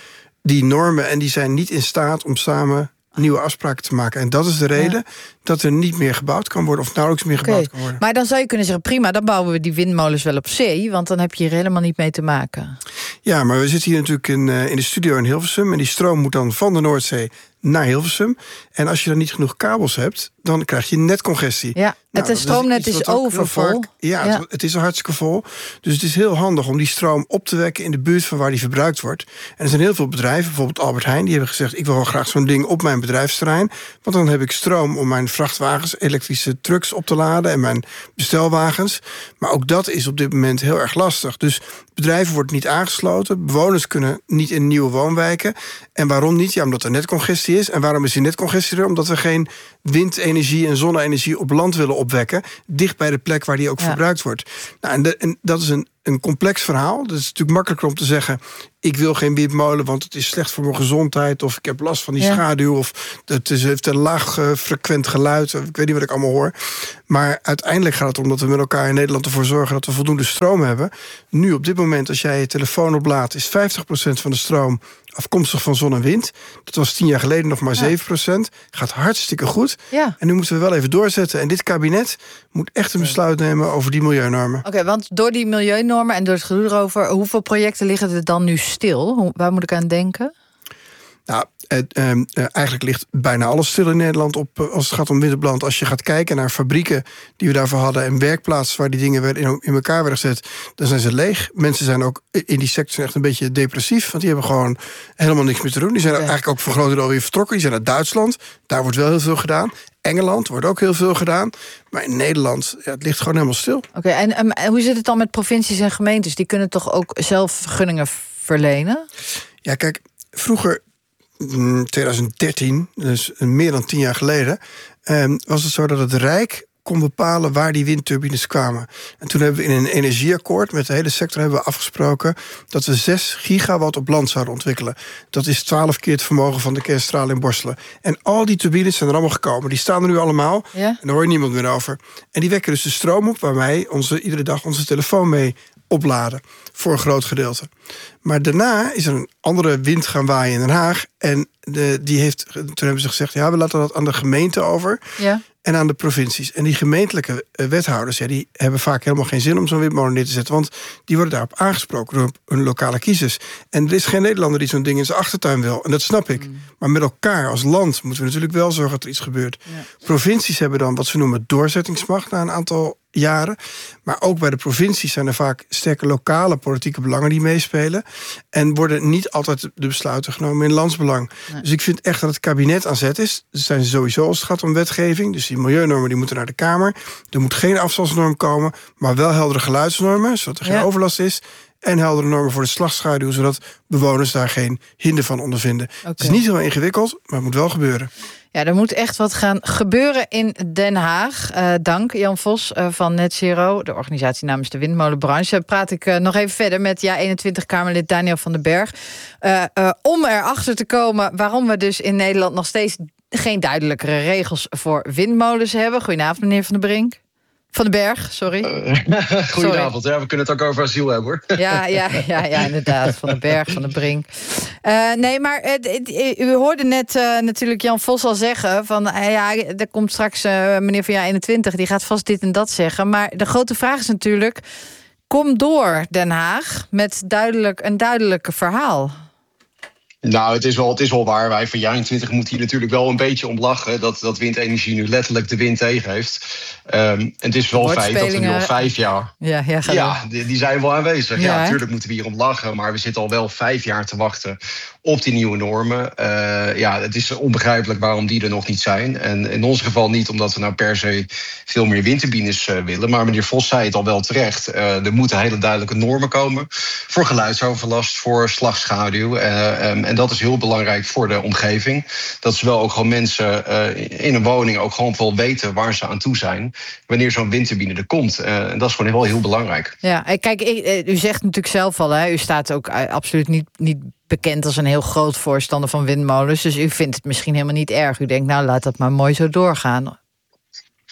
die normen en die zijn niet in staat om samen nieuwe afspraken te maken. En dat is de reden dat er niet meer gebouwd kan worden of nauwelijks meer gebouwd kan worden. Maar dan zou je kunnen zeggen, prima, dan bouwen we die windmolens wel op zee, want dan heb je hier helemaal niet mee te maken. Ja, maar we zitten hier natuurlijk in de studio in Hilversum en die stroom moet dan van de Noordzee naar Hilversum. En als je dan niet genoeg kabels hebt, dan krijg je netcongestie. Ja, het stroomnet is overvol. Het is hartstikke vol. Dus het is heel handig om die stroom op te wekken in de buurt van waar die verbruikt wordt. En er zijn heel veel bedrijven, bijvoorbeeld Albert Heijn, die hebben gezegd, ik wil wel graag zo'n ding op mijn bedrijfsterrein, want dan heb ik stroom om mijn vrachtwagens, elektrische trucks op te laden en mijn bestelwagens. Maar ook dat is op dit moment heel erg lastig. Dus bedrijven worden niet aangesloten, bewoners kunnen niet in nieuwe woonwijken. En waarom niet? Ja, omdat er netcongestie is. En waarom is die netcongestie er? Omdat we geen windenergie en zonne-energie op land willen opwekken, dicht bij de plek waar die ook verbruikt wordt. Nou, en dat is een complex verhaal. Dat is natuurlijk makkelijker om te zeggen, ik wil geen windmolen, want het is slecht voor mijn gezondheid, of ik heb last van die schaduw, of het heeft een laag frequent geluid, of ik weet niet wat ik allemaal hoor. Maar uiteindelijk gaat het om dat we met elkaar in Nederland ervoor zorgen dat we voldoende stroom hebben. Nu, op dit moment, als jij je telefoon oplaadt, is 50% van de stroom afkomstig van zon en wind. Dat was 10 jaar geleden nog maar 7%. Gaat hartstikke goed. Ja. En nu moeten we wel even doorzetten. En dit kabinet moet echt een besluit nemen over die milieunormen. Oké, want door die milieunormen en door het gedoe erover, hoeveel projecten liggen er dan nu stil? Waar moet ik aan denken? Nou, eigenlijk ligt bijna alles stil in Nederland als het gaat om windbrand. Als je gaat kijken naar fabrieken die we daarvoor hadden en werkplaatsen waar die dingen in elkaar werden gezet, dan zijn ze leeg. Mensen zijn ook in die sector echt een beetje depressief, want die hebben gewoon helemaal niks meer te doen. Die zijn eigenlijk ook voor groot deel weer vertrokken. Die zijn naar Duitsland, daar wordt wel heel veel gedaan. Engeland wordt ook heel veel gedaan. Maar in Nederland, het ligt gewoon helemaal stil. Oké, en hoe zit het dan met provincies en gemeentes? Die kunnen toch ook zelf vergunningen verlenen? Ja, kijk, vroeger, 2013, dus meer dan 10 jaar geleden, was het zo dat het Rijk kon bepalen waar die windturbines kwamen. En toen hebben we in een energieakkoord met de hele sector hebben we afgesproken dat we 6 gigawatt op land zouden ontwikkelen. Dat is 12 keer het vermogen van de kerncentrale in Borselen. En al die turbines zijn er allemaal gekomen. Die staan er nu allemaal. Ja? En daar hoor je niemand meer over. En die wekken dus de stroom op waar wij iedere dag onze telefoon mee opladen. Voor een groot gedeelte. Maar daarna is er een andere wind gaan waaien in Den Haag. En toen hebben ze gezegd, ja, we laten dat aan de gemeente over. Ja. En aan de provincies. En die gemeentelijke wethouders, die hebben vaak helemaal geen zin om zo'n windmolen neer te zetten. Want die worden daarop aangesproken door hun lokale kiezers. En er is geen Nederlander die zo'n ding in zijn achtertuin wil. En dat snap ik. Maar met elkaar als land moeten we natuurlijk wel zorgen dat er iets gebeurt. Ja. Provincies hebben dan wat ze noemen doorzettingsmacht na een aantal jaren. Maar ook bij de provincies zijn er vaak sterke lokale politieke belangen die meespelen. En worden niet altijd de besluiten genomen in landsbelang. Nee. Dus ik vind echt dat het kabinet aan zet is. Dat zijn ze sowieso als het gaat om wetgeving. Dus die milieunormen die moeten naar de Kamer. Er moet geen afstandsnorm komen, maar wel heldere geluidsnormen, zodat er geen overlast is. En heldere normen voor de slagschaduw, zodat bewoners daar geen hinder van ondervinden. Okay. Het is niet heel ingewikkeld, maar het moet wel gebeuren. Ja, er moet echt wat gaan gebeuren in Den Haag. Dank Jan Vos van Net Zero, de organisatie namens de windmolenbranche. Praat ik nog even verder met 21-Kamerlid Daniel van den Berg. Om erachter te komen waarom we dus in Nederland nog steeds geen duidelijkere regels voor windmolens hebben. Goedenavond, meneer Van den Brink. Van den Berg, sorry. Goedenavond, ja, we kunnen het ook over asiel hebben, hoor. Ja, inderdaad. Van den Berg, Van den Brink. Nee, maar u hoorde net natuurlijk Jan Vos al zeggen van, er komt straks meneer van 21, die gaat vast dit en dat zeggen. Maar de grote vraag is natuurlijk, kom door Den Haag met een duidelijk verhaal. Nou, het is wel waar. Wij van Jaar21 moeten hier natuurlijk wel een beetje om lachen dat windenergie nu letterlijk de wind tegen heeft. En het is wel feit dat we nu al 5 jaar... die zijn wel aanwezig. Ja, natuurlijk moeten we hier om lachen, maar we zitten al wel 5 jaar te wachten op die nieuwe normen. Het is onbegrijpelijk waarom die er nog niet zijn. En in ons geval niet omdat we nou per se veel meer windturbines willen. Maar meneer Vos zei het al wel terecht. Er moeten hele duidelijke normen komen voor geluidsoverlast, voor slagschaduw. En dat is heel belangrijk voor de omgeving. Dat zowel ook gewoon mensen in een woning ook gewoon wel weten waar ze aan toe zijn wanneer zo'n windturbine er komt. En dat is gewoon wel heel belangrijk. Ja, kijk, u zegt natuurlijk zelf al, u staat ook absoluut niet bekend als een heel groot voorstander van windmolens. Dus u vindt het misschien helemaal niet erg. U denkt, nou, laat dat maar mooi zo doorgaan.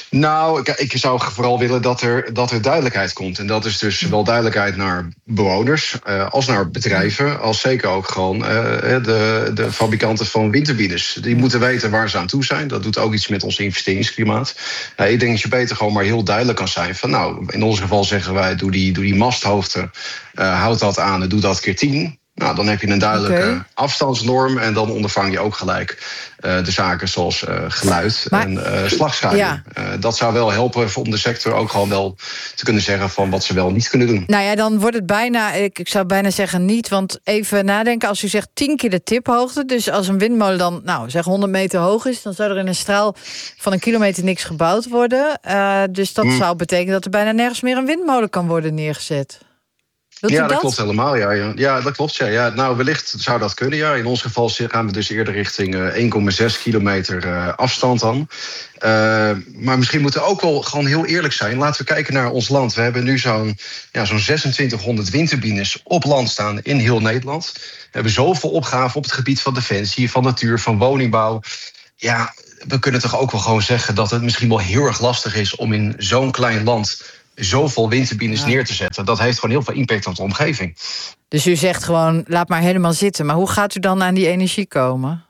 Nou, ik zou vooral willen dat er duidelijkheid komt. En dat is dus zowel duidelijkheid naar bewoners als naar bedrijven, als zeker ook gewoon de fabrikanten van windturbines. Die moeten weten waar ze aan toe zijn. Dat doet ook iets met ons investeringsklimaat. Ik denk dat je beter gewoon maar heel duidelijk kan zijn van, nou, in ons geval zeggen wij, doe die masthoogte, houd dat aan en doe dat keer 10. Nou, dan heb je een duidelijke afstandsnorm en dan ondervang je ook gelijk de zaken zoals geluid en slagschaduw. Ja. Dat zou wel helpen om de sector ook gewoon wel te kunnen zeggen van wat ze wel niet kunnen doen. Nou ja, dan wordt het bijna, ik zou bijna zeggen niet, want even nadenken, als u zegt 10 keer de tiphoogte, dus als een windmolen dan, nou zeg 100 meter hoog is, dan zou er in een straal van 1 kilometer niks gebouwd worden. Dus dat zou betekenen dat er bijna nergens meer een windmolen kan worden neergezet. Dat klopt helemaal. Ja, dat klopt. Ja. Nou, wellicht zou dat kunnen. Ja. In ons geval gaan we dus eerder richting 1,6 kilometer afstand dan. Maar misschien moeten we ook wel gewoon heel eerlijk zijn. Laten we kijken naar ons land. We hebben nu zo'n 2600 windturbines op land staan in heel Nederland. We hebben zoveel opgaven op het gebied van defensie, van natuur, van woningbouw. Ja, we kunnen toch ook wel gewoon zeggen dat het misschien wel heel erg lastig is om in zo'n klein land zoveel windturbines neer te zetten. Dat heeft gewoon heel veel impact op de omgeving. Dus u zegt gewoon, laat maar helemaal zitten. Maar hoe gaat u dan aan die energie komen?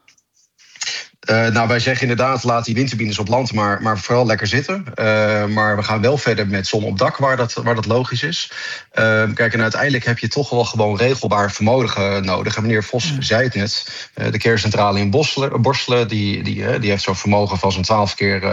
Nou, wij zeggen inderdaad, laat die windturbines op land maar vooral lekker zitten. Maar we gaan wel verder met zon op dak, waar dat logisch is. Kijk, en uiteindelijk heb je toch wel gewoon regelbaar vermogen nodig. En meneer Vos zei het net. De kerncentrale in Borselen, die heeft zo'n vermogen van zo'n 12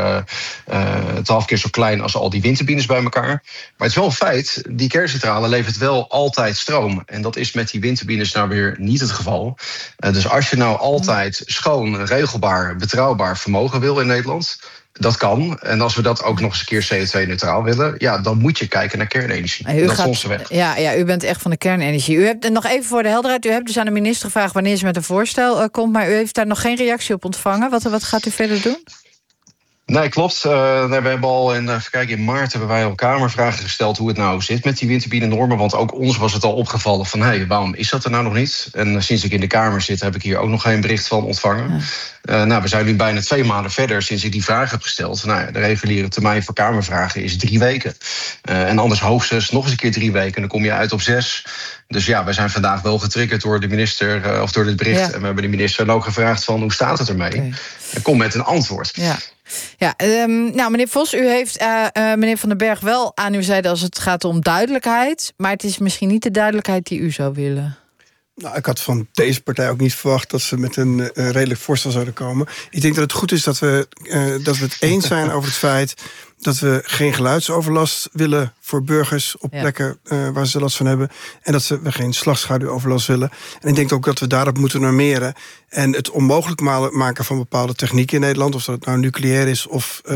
keer zo klein als al die windturbines bij elkaar. Maar het is wel een feit, die kerncentrale levert wel altijd stroom. En dat is met die windturbines nou weer niet het geval. Dus als je nou altijd schoon, regelbaar, betrouwbaar vermogen wil in Nederland, dat kan. En als we dat ook nog eens een keer CO2-neutraal willen, ja, dan moet je kijken naar kernenergie. Dat is onze weg. Ja, u bent echt van de kernenergie. U hebt nog even voor de helderheid, u hebt dus aan de minister gevraagd wanneer ze met een voorstel komt, maar u heeft daar nog geen reactie op ontvangen. Wat gaat u verder doen? Nee, klopt. We hebben al in maart hebben wij al Kamervragen gesteld hoe het nou zit met die windturbine-normen. Want ook ons was het al opgevallen van, waarom is dat er nou nog niet? En sinds ik in de Kamer zit, heb ik hier ook nog geen bericht van ontvangen. Ja. We zijn nu bijna 2 maanden verder sinds ik die vraag heb gesteld. De reguliere termijn voor Kamervragen is 3 weken. En anders hoogstens nog eens een keer 3 weken. En dan kom je uit op 6. Dus ja, wij zijn vandaag wel getriggerd door de minister, of door dit bericht. Ja. En we hebben de minister dan ook gevraagd van, hoe staat het ermee? Okay. En kom met een antwoord. Ja. Ja, nou, meneer Vos, u heeft meneer Van den Berg wel aan uw zijde als het gaat om duidelijkheid. Maar het is misschien niet de duidelijkheid die u zou willen. Nou, ik had van deze partij ook niet verwacht dat ze met een redelijk voorstel zouden komen. Ik denk dat het goed is dat we het eens zijn over het feit dat we geen geluidsoverlast willen voor burgers op plekken waar ze last van hebben. En dat we geen slagschaduwoverlast willen. En ik denk ook dat we daarop moeten normeren. En het onmogelijk maken van bepaalde technieken in Nederland, of dat het nou nucleair is,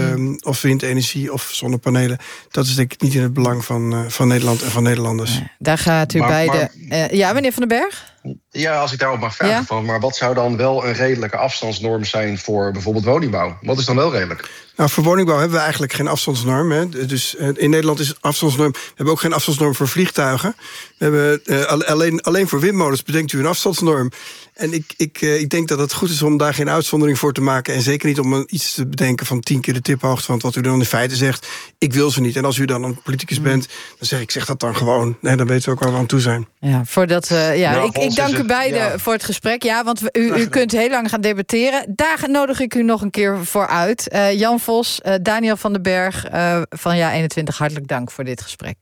of windenergie of zonnepanelen, dat is denk ik niet in het belang van Nederland en van Nederlanders. Nee, daar gaat u beide. Ja, meneer Van den Berg? Ja, als ik daarop mag vragen van, maar wat zou dan wel een redelijke afstandsnorm zijn voor bijvoorbeeld woningbouw? Wat is dan wel redelijk? Nou, voor woningbouw hebben we eigenlijk geen afstandsnorm. Hè. Dus in Nederland is afstandsnorm. We hebben ook geen afstandsnorm voor vliegtuigen. We hebben alleen voor windmolens bedenkt u een afstandsnorm. En ik denk dat het goed is om daar geen uitzondering voor te maken. En zeker niet om iets te bedenken van 10 keer de tiphoogte. Want wat u dan in feite zegt, ik wil ze niet. En als u dan een politicus bent, dan zeg dat dan gewoon. Nee, dan weten we ook waar we aan toe zijn. Ja, ik dank u beiden voor het gesprek. Ja, want u kunt heel lang gaan debatteren. Daar nodig ik u nog een keer voor uit. Jan Vos, Daniel van den Berg van JA21, hartelijk dank voor dit gesprek.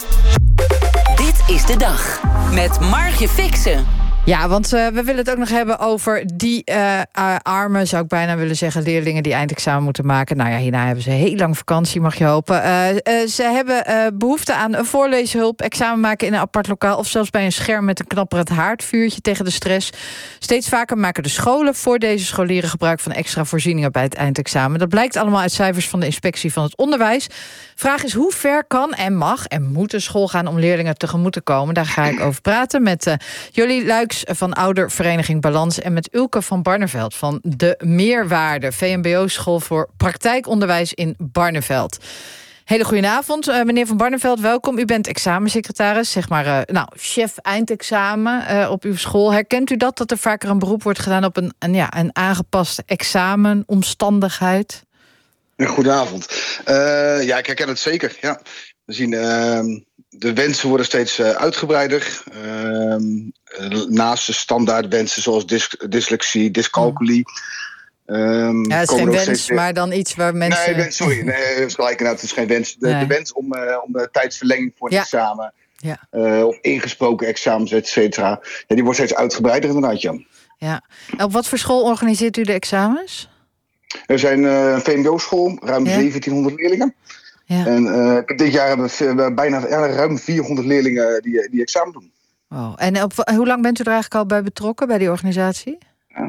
Dit is de dag met Margje Fixen. Ja, want we willen het ook nog hebben over die arme, zou ik bijna willen zeggen, leerlingen die eindexamen moeten maken. Nou ja, hierna hebben ze heel lang vakantie, mag je hopen. Ze hebben behoefte aan een voorleeshulp, examen maken in een apart lokaal of zelfs bij een scherm met een knapperend haardvuurtje tegen de stress. Steeds vaker maken de scholen voor deze scholieren gebruik van extra voorzieningen bij het eindexamen. Dat blijkt allemaal uit cijfers van de Inspectie van het Onderwijs. Vraag is, hoe ver kan en mag en moet een school gaan om leerlingen tegemoet te komen? Daar ga ik over praten met Jolie Luiks van oudervereniging Balans en met Ulke van Barneveld van De Meerwaarde, VMBO-school voor praktijkonderwijs in Barneveld. Hele goedenavond, meneer van Barneveld, welkom. U bent examensecretaris, zeg maar, chef eindexamen op uw school. Herkent u dat er vaker een beroep wordt gedaan op een aangepaste examenomstandigheid? Goedenavond. Ja, ik herken het zeker. Ja. We zien de wensen worden steeds uitgebreider. Naast de standaard wensen zoals dyslexie, dyscalculie. Het is geen wens, maar dan iets waar mensen... Nee, sorry. Nee, gelijk inderdaad, het is geen wens. De wens om de tijdsverlenging voor het examen. Ja. Of ingesproken examens, et cetera. Ja, die wordt steeds uitgebreider inderdaad, Jan. Ja. Op wat voor school organiseert u de examens? Er zijn een VMBO-school, ruim 1700 leerlingen. Ja. En dit jaar hebben we bijna ruim 400 leerlingen die examen doen. Oh. En hoe lang bent u er eigenlijk al bij betrokken, bij die organisatie?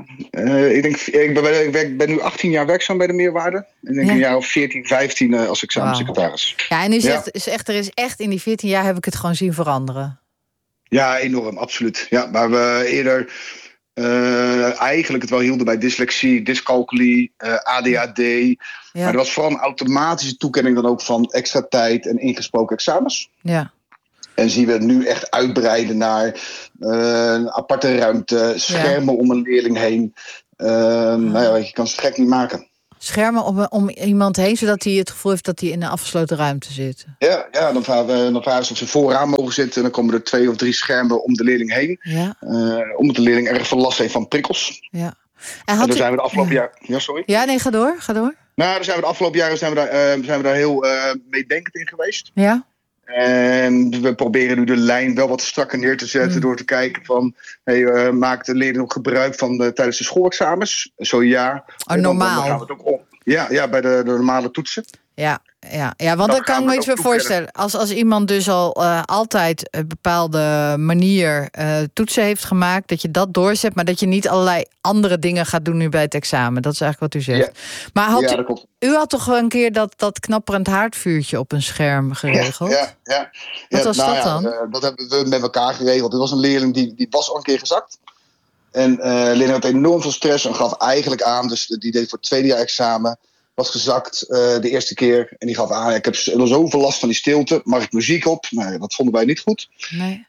Ik ben nu 18 jaar werkzaam bij de Meerwaarde. Ik denk een jaar of 14, 15 als examensecretaris. Ja, en u zegt, er is echt in die 14 jaar heb ik het gewoon zien veranderen. Ja, enorm, absoluut. Ja, waar we eerder eigenlijk het wel hielden bij dyslexie, dyscalculie, ADHD. Ja. Maar er was vooral een automatische toekenning dan ook van extra tijd en ingesproken examens. Ja. En zien we het nu echt uitbreiden naar een aparte ruimte, schermen om een leerling heen. Je kan ze gek niet maken. Schermen om iemand heen, zodat hij het gevoel heeft dat hij in een afgesloten ruimte zit. Ja, dan vragen ze of ze vooraan mogen zitten. En dan komen er 2 of 3 schermen om de leerling heen. Ja. Omdat de leerling erg veel last heeft van prikkels. Ja. En dan zijn we de afgelopen jaar... Ja, sorry? Ja, nee, ga door. Nou, dan zijn we de afgelopen jaren zijn we daar heel meedenkend in geweest. Ja. En we proberen nu de lijn wel wat strakker neer te zetten door te kijken van... maakt de leerling ook gebruik van tijdens de schoolexamens? Zo ja. Normaal? Dan gaan we het ook om. Ja, bij de normale toetsen. Ja, want dan kan ik me iets meer voorstellen. Als iemand dus al altijd een bepaalde manier toetsen heeft gemaakt... dat je dat doorzet, maar dat je niet allerlei andere dingen gaat doen nu bij het examen. Dat is eigenlijk wat u zegt. Ja. Maar u had toch wel een keer dat knapperend haardvuurtje op een scherm geregeld? Ja. Wat was dat dan? Dat hebben we met elkaar geregeld. Er was een leerling die was al een keer gezakt. En de leerling had enorm veel stress en gaf eigenlijk aan... dus die deed voor het tweede jaar examen... was gezakt de eerste keer. En die gaf aan, ik heb zoveel last van die stilte. Mag ik muziek op? Nou, dat vonden wij niet goed. Nee.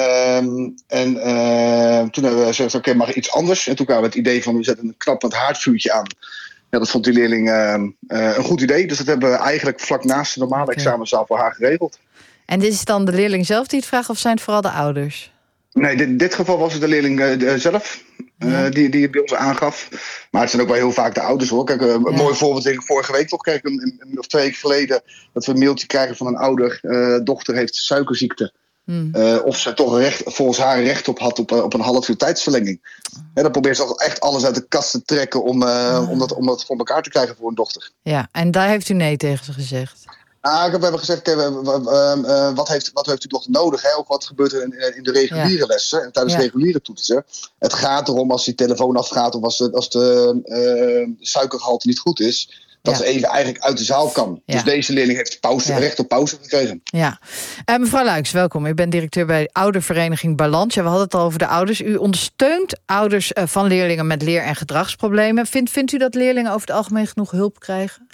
Toen hebben we gezegd, oké, mag iets anders? En toen kwamen we het idee van, we zetten een knappend haardvuurtje aan. Ja, dat vond die leerling een goed idee. Dus dat hebben we eigenlijk vlak naast de normale examenzaal voor haar geregeld. En dit is dan de leerling zelf die het vraagt, of zijn het vooral de ouders? Nee, in dit geval was het de leerling zelf die het bij ons aangaf. Maar het zijn ook wel heel vaak de ouders, hoor. Kijk, een mooi voorbeeld denk ik vorige week toch. Kijk, een of 2 weken geleden dat we een mailtje krijgen van een ouder. Dochter heeft suikerziekte. Of ze toch volgens haar recht op had op een half uur tijdsverlenging. Dan probeert ze echt alles uit de kast te trekken om dat voor elkaar te krijgen voor een dochter. Ja, en daar heeft u nee tegen gezegd? We hebben gezegd, wat heeft u nog nodig? Hè? Ook wat gebeurt er in de reguliere lessen en tijdens reguliere toetsen? Het gaat erom als die telefoon afgaat of als de suikergehalte niet goed is... dat ze even eigenlijk uit de zaal kan. Ja. Dus deze leerling heeft recht op pauze gekregen. Ja. Mevrouw Luijks, welkom. U bent directeur bij oudervereniging Balans. Ja, we hadden het al over de ouders. U ondersteunt ouders van leerlingen met leer- en gedragsproblemen. Vindt u dat leerlingen over het algemeen genoeg hulp krijgen?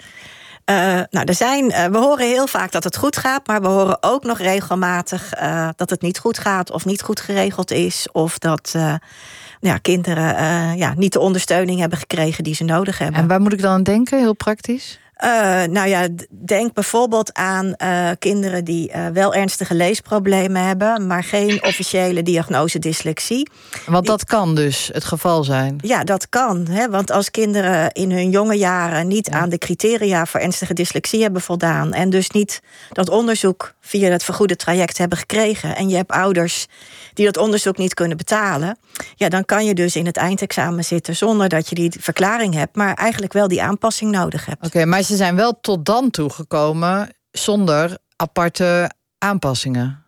We horen heel vaak dat het goed gaat, maar we horen ook nog regelmatig dat het niet goed gaat of niet goed geregeld is. Of dat kinderen niet de ondersteuning hebben gekregen die ze nodig hebben. En waar moet ik dan aan denken, heel praktisch? Denk bijvoorbeeld aan kinderen die wel ernstige leesproblemen hebben, maar geen officiële diagnose dyslexie. Want dat kan dus het geval zijn? Ja, dat kan. Want als kinderen in hun jonge jaren niet aan de criteria voor ernstige dyslexie hebben voldaan en dus niet dat onderzoek via het vergoede traject hebben gekregen en je hebt ouders die dat onderzoek niet kunnen betalen, dan kan je dus in het eindexamen zitten zonder dat je die verklaring hebt, maar eigenlijk wel die aanpassing nodig hebt. Oké, maar ze zijn wel tot dan toegekomen zonder aparte aanpassingen.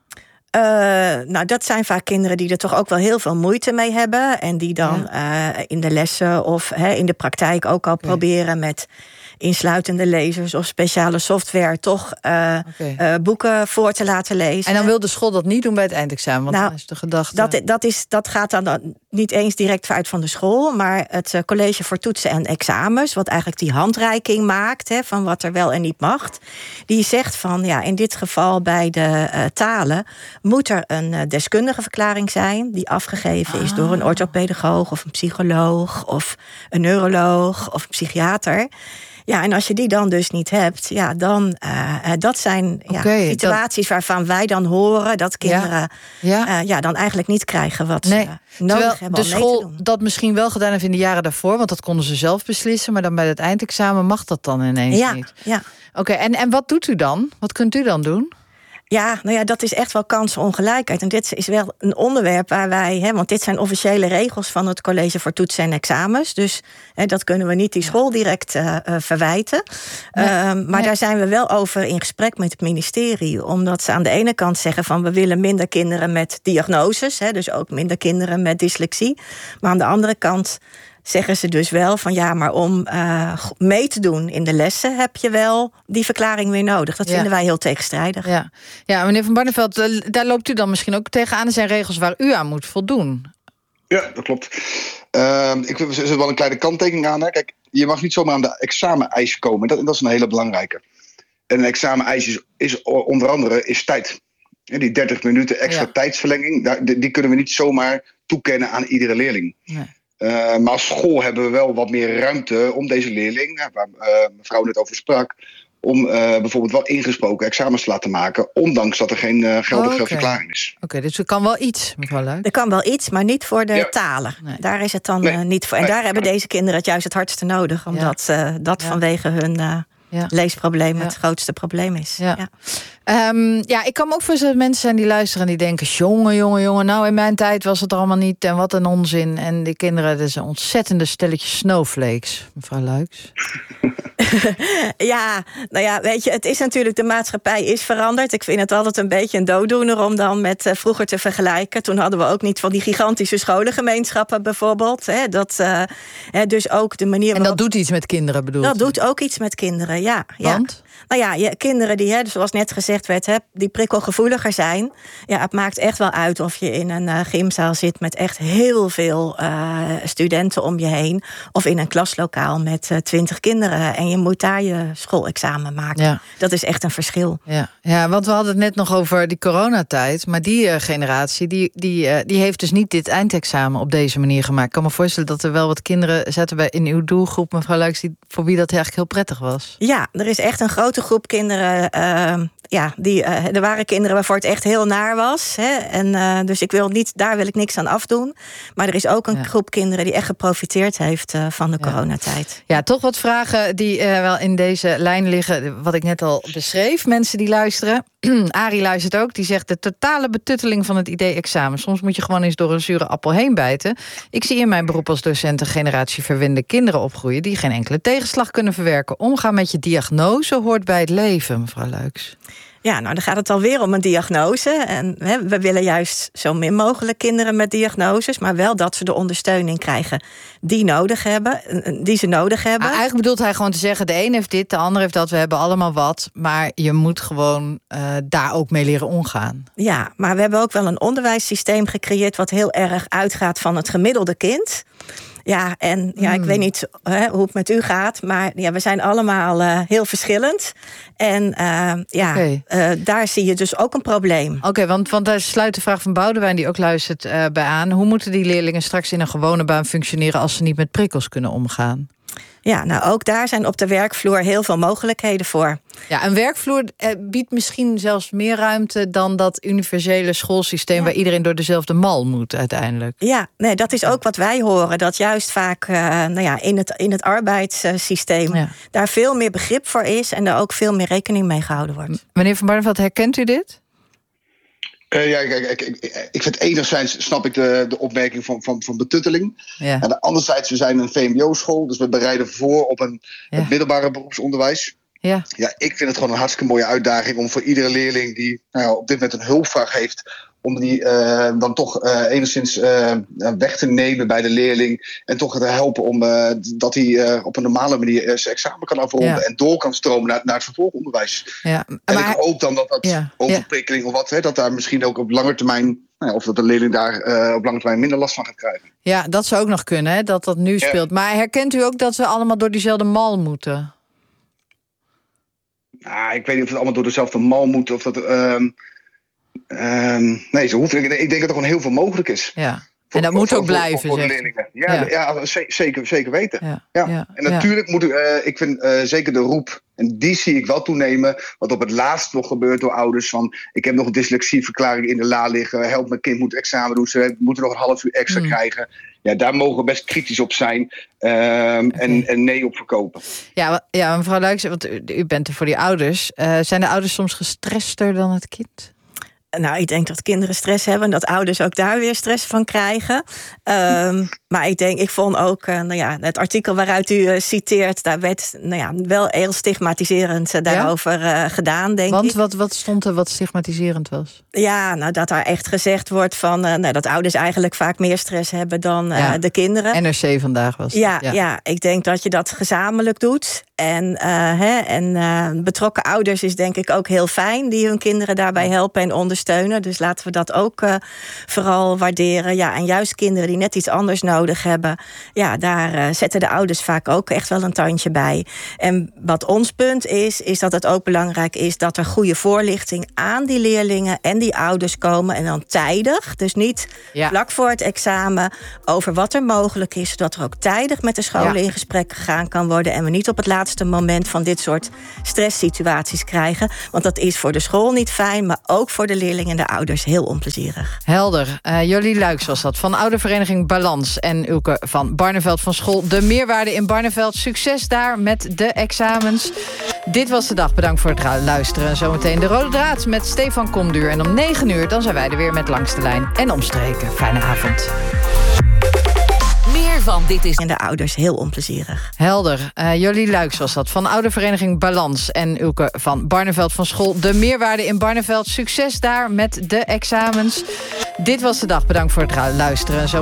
Dat zijn vaak kinderen die er toch ook wel heel veel moeite mee hebben en die dan in de lessen of in de praktijk ook al proberen met insluitende lezers of speciale software toch boeken voor te laten lezen. En dan wil de school dat niet doen bij het eindexamen, want dan is de gedachte... Dat gaat dan niet eens direct uit van de school, maar het college voor toetsen en examens, wat eigenlijk die handreiking maakt van wat er wel en niet mag, die zegt van in dit geval bij de talen moet er een deskundige verklaring zijn die afgegeven is door een orthopedagoog of een psycholoog of een neuroloog of een psychiater. Ja, en als je die dan dus niet hebt, ja, dan dat zijn situaties waarvan wij dan horen dat kinderen dan eigenlijk niet krijgen wat ze nodig hebben. De school dat misschien wel gedaan heeft in de jaren daarvoor, want dat konden ze zelf beslissen, maar dan bij het eindexamen mag dat dan ineens niet. Ja. Oké, en wat doet u dan? Wat kunt u dan doen? Ja, nou ja, dat is echt wel kansenongelijkheid. En dit is wel een onderwerp waar wij... want dit zijn officiële regels van het College voor Toetsen en Examens. Dus dat kunnen we niet die school direct verwijten. Maar daar zijn we wel over in gesprek met het ministerie. Omdat ze aan de ene kant zeggen van... we willen minder kinderen met diagnoses. Dus ook minder kinderen met dyslexie. Maar aan de andere kant... zeggen ze dus wel van ja, maar om mee te doen in de lessen... heb je wel die verklaring weer nodig. Dat vinden wij heel tegenstrijdig. Ja, meneer Van Barneveld, daar loopt u dan misschien ook tegenaan. Er zijn regels waar u aan moet voldoen. Ja, dat klopt. Ik vind er wel een kleine kanttekening aan. Hè. Kijk, je mag niet zomaar aan de exameneis komen. Dat is een hele belangrijke. En een exameneis is onder andere tijd. En die 30 minuten extra tijdsverlenging... die kunnen we niet zomaar toekennen aan iedere leerling. Nee. Maar als school hebben we wel wat meer ruimte om deze leerling, waar mevrouw net over sprak, om bijvoorbeeld wel ingesproken examens te laten maken, ondanks dat er geen geldige verklaring is. Oké, dus er kan wel iets, mevrouw Luik. Er kan wel iets, maar niet voor de talen. Nee. Daar is het dan niet voor. En daar hebben deze kinderen het juist het hardste nodig, omdat dat vanwege hun leesprobleem het grootste probleem is. Ik kan me ook voorstellen dat mensen zijn die luisteren en die denken... jongen, nou in mijn tijd was het allemaal niet en wat een onzin. En die kinderen, dat is een ontzettende stelletje snowflakes, mevrouw Luijks. Weet je, het is natuurlijk, de maatschappij is veranderd. Ik vind het altijd een beetje een dooddoener om dan met vroeger te vergelijken. Toen hadden we ook niet van die gigantische scholengemeenschappen bijvoorbeeld. Dus ook de manier waarop... En dat doet iets met kinderen, bedoel je? Dat doet ook iets met kinderen, ja. Want? Nou ja, kinderen die, zoals net gezegd werd, die prikkelgevoeliger zijn. Ja, het maakt echt wel uit of je in een gymzaal zit met echt heel veel studenten om je heen. Of in een klaslokaal met 20 kinderen. En je moet daar je schoolexamen maken. Ja. Dat is echt een verschil. Ja, want we hadden het net nog over die coronatijd. Maar die generatie, die heeft dus niet dit eindexamen op deze manier gemaakt. Ik kan me voorstellen dat er wel wat kinderen zaten in uw doelgroep, mevrouw Luijks, voor wie dat eigenlijk heel prettig was. Ja, er is echt een grote groep kinderen. Er waren kinderen waarvoor het echt heel naar was. Dus daar wil ik niks aan afdoen. Maar er is ook een groep kinderen die echt geprofiteerd heeft van de coronatijd. Ja, toch wat vragen die wel in deze lijn liggen. Wat ik net al beschreef. Mensen die luisteren. Arie luistert ook. Die zegt de totale betutteling van het idee examen. Soms moet je gewoon eens door een zure appel heen bijten. Ik zie in mijn beroep als docent een generatie verwende kinderen opgroeien die geen enkele tegenslag kunnen verwerken. Omgaan met je diagnose hoort bij het leven, mevrouw Luijks. Ja, nou dan gaat het alweer om een diagnose. En we willen juist zo min mogelijk kinderen met diagnoses, maar wel dat ze de ondersteuning krijgen die ze nodig hebben. Eigenlijk bedoelt hij gewoon te zeggen, de een heeft dit, de ander heeft dat, we hebben allemaal wat. Maar je moet gewoon daar ook mee leren omgaan. Ja, maar we hebben ook wel een onderwijssysteem gecreëerd wat heel erg uitgaat van het gemiddelde kind. Ja, en ik weet niet hoe het met u gaat, maar we zijn allemaal heel verschillend. En daar zie je dus ook een probleem. Oké, want daar sluit de vraag van Boudewijn, die ook luistert, bij aan. Hoe moeten die leerlingen straks in een gewone baan functioneren als ze niet met prikkels kunnen omgaan? Ja, nou ook daar zijn op de werkvloer heel veel mogelijkheden voor. Ja, een werkvloer biedt misschien zelfs meer ruimte dan dat universele schoolsysteem waar iedereen door dezelfde mal moet uiteindelijk. Ja, nee, dat is ook wat wij horen. Dat juist vaak in het arbeidssysteem daar veel meer begrip voor is en er ook veel meer rekening mee gehouden wordt. Meneer Van Barneveld, herkent u dit? Ik vind enerzijds snap ik de opmerking van betutteling. Ja. En anderzijds, we zijn een VMBO-school, dus we bereiden voor op het middelbare beroepsonderwijs. Ja, ik vind het gewoon een hartstikke mooie uitdaging om voor iedere leerling die op dit moment een hulpvraag heeft, om die dan toch enigszins weg te nemen bij de leerling en toch te helpen om dat hij op een normale manier zijn examen kan afronden en door kan stromen naar het vervolgonderwijs. Ja, en ik hoop dan dat overprikkeling of wat, dat daar misschien ook op lange termijn, of dat de leerling daar op lange termijn minder last van gaat krijgen. Ja, dat zou ook nog kunnen, dat nu speelt. Maar herkent u ook dat we allemaal door diezelfde mal moeten? Ik weet niet of het allemaal door dezelfde mal moet of dat. Nee, zo hoeft. Ik denk dat er gewoon heel veel mogelijk is. Ja. En dat moet ook blijven, voor de leerlingen. Ja, zeker weten. Ja. En natuurlijk moet ik vind zeker de roep, en die zie ik wel toenemen, wat op het laatst nog gebeurt door ouders van, ik heb nog een dyslexieverklaring in de la liggen, help, mijn kind moet examen doen, ze moeten nog een half uur extra krijgen. Ja, daar mogen we best kritisch op zijn en nee op verkopen. Ja, mevrouw Luijks, want u bent er voor die ouders. Zijn de ouders soms gestrester dan het kind? Nou, ik denk dat kinderen stress hebben en dat ouders ook daar weer stress van krijgen. Maar ik vond ook het artikel waaruit u citeert, daar werd wel heel stigmatiserend daarover gedaan, denk ik. Want wat stond er wat stigmatiserend was? Ja, nou dat daar echt gezegd wordt van dat ouders eigenlijk vaak meer stress hebben dan de kinderen. NRC vandaag was het. Ja, ik denk dat je dat gezamenlijk doet. En betrokken ouders is denk ik ook heel fijn, die hun kinderen daarbij helpen en ondersteunen. Dus laten we dat ook vooral waarderen. Ja, en juist kinderen die net iets anders nodig hebben, daar zetten de ouders vaak ook echt wel een tandje bij. En wat ons punt is dat het ook belangrijk is dat er goede voorlichting aan die leerlingen en die ouders komen. En dan tijdig, dus niet vlak voor het examen, over wat er mogelijk is, zodat er ook tijdig met de scholen in gesprek gegaan kan worden en we niet op het laatste moment van dit soort stresssituaties krijgen. Want dat is voor de school niet fijn, maar ook voor de leerlingen en de ouders heel onplezierig. Helder. Jolie Luijks was dat, van oudervereniging Balans. En Ulke van Barneveld van school De Meerwaarde in Barneveld. Succes daar met de examens. Dit was de dag. Bedankt voor het luisteren. Zometeen de Rode Draad met Stefan Komduur. En om 9:00 dan zijn wij er weer met Langs de Lijn en Omstreken. Fijne avond. Meer van Dit is... En de ouders heel onplezierig. Helder. Jolie Luijks was dat, van oudervereniging Balans. En Ulke van Barneveld van school De Meerwaarde in Barneveld. Succes daar met de examens. Dit was de dag. Bedankt voor het luisteren.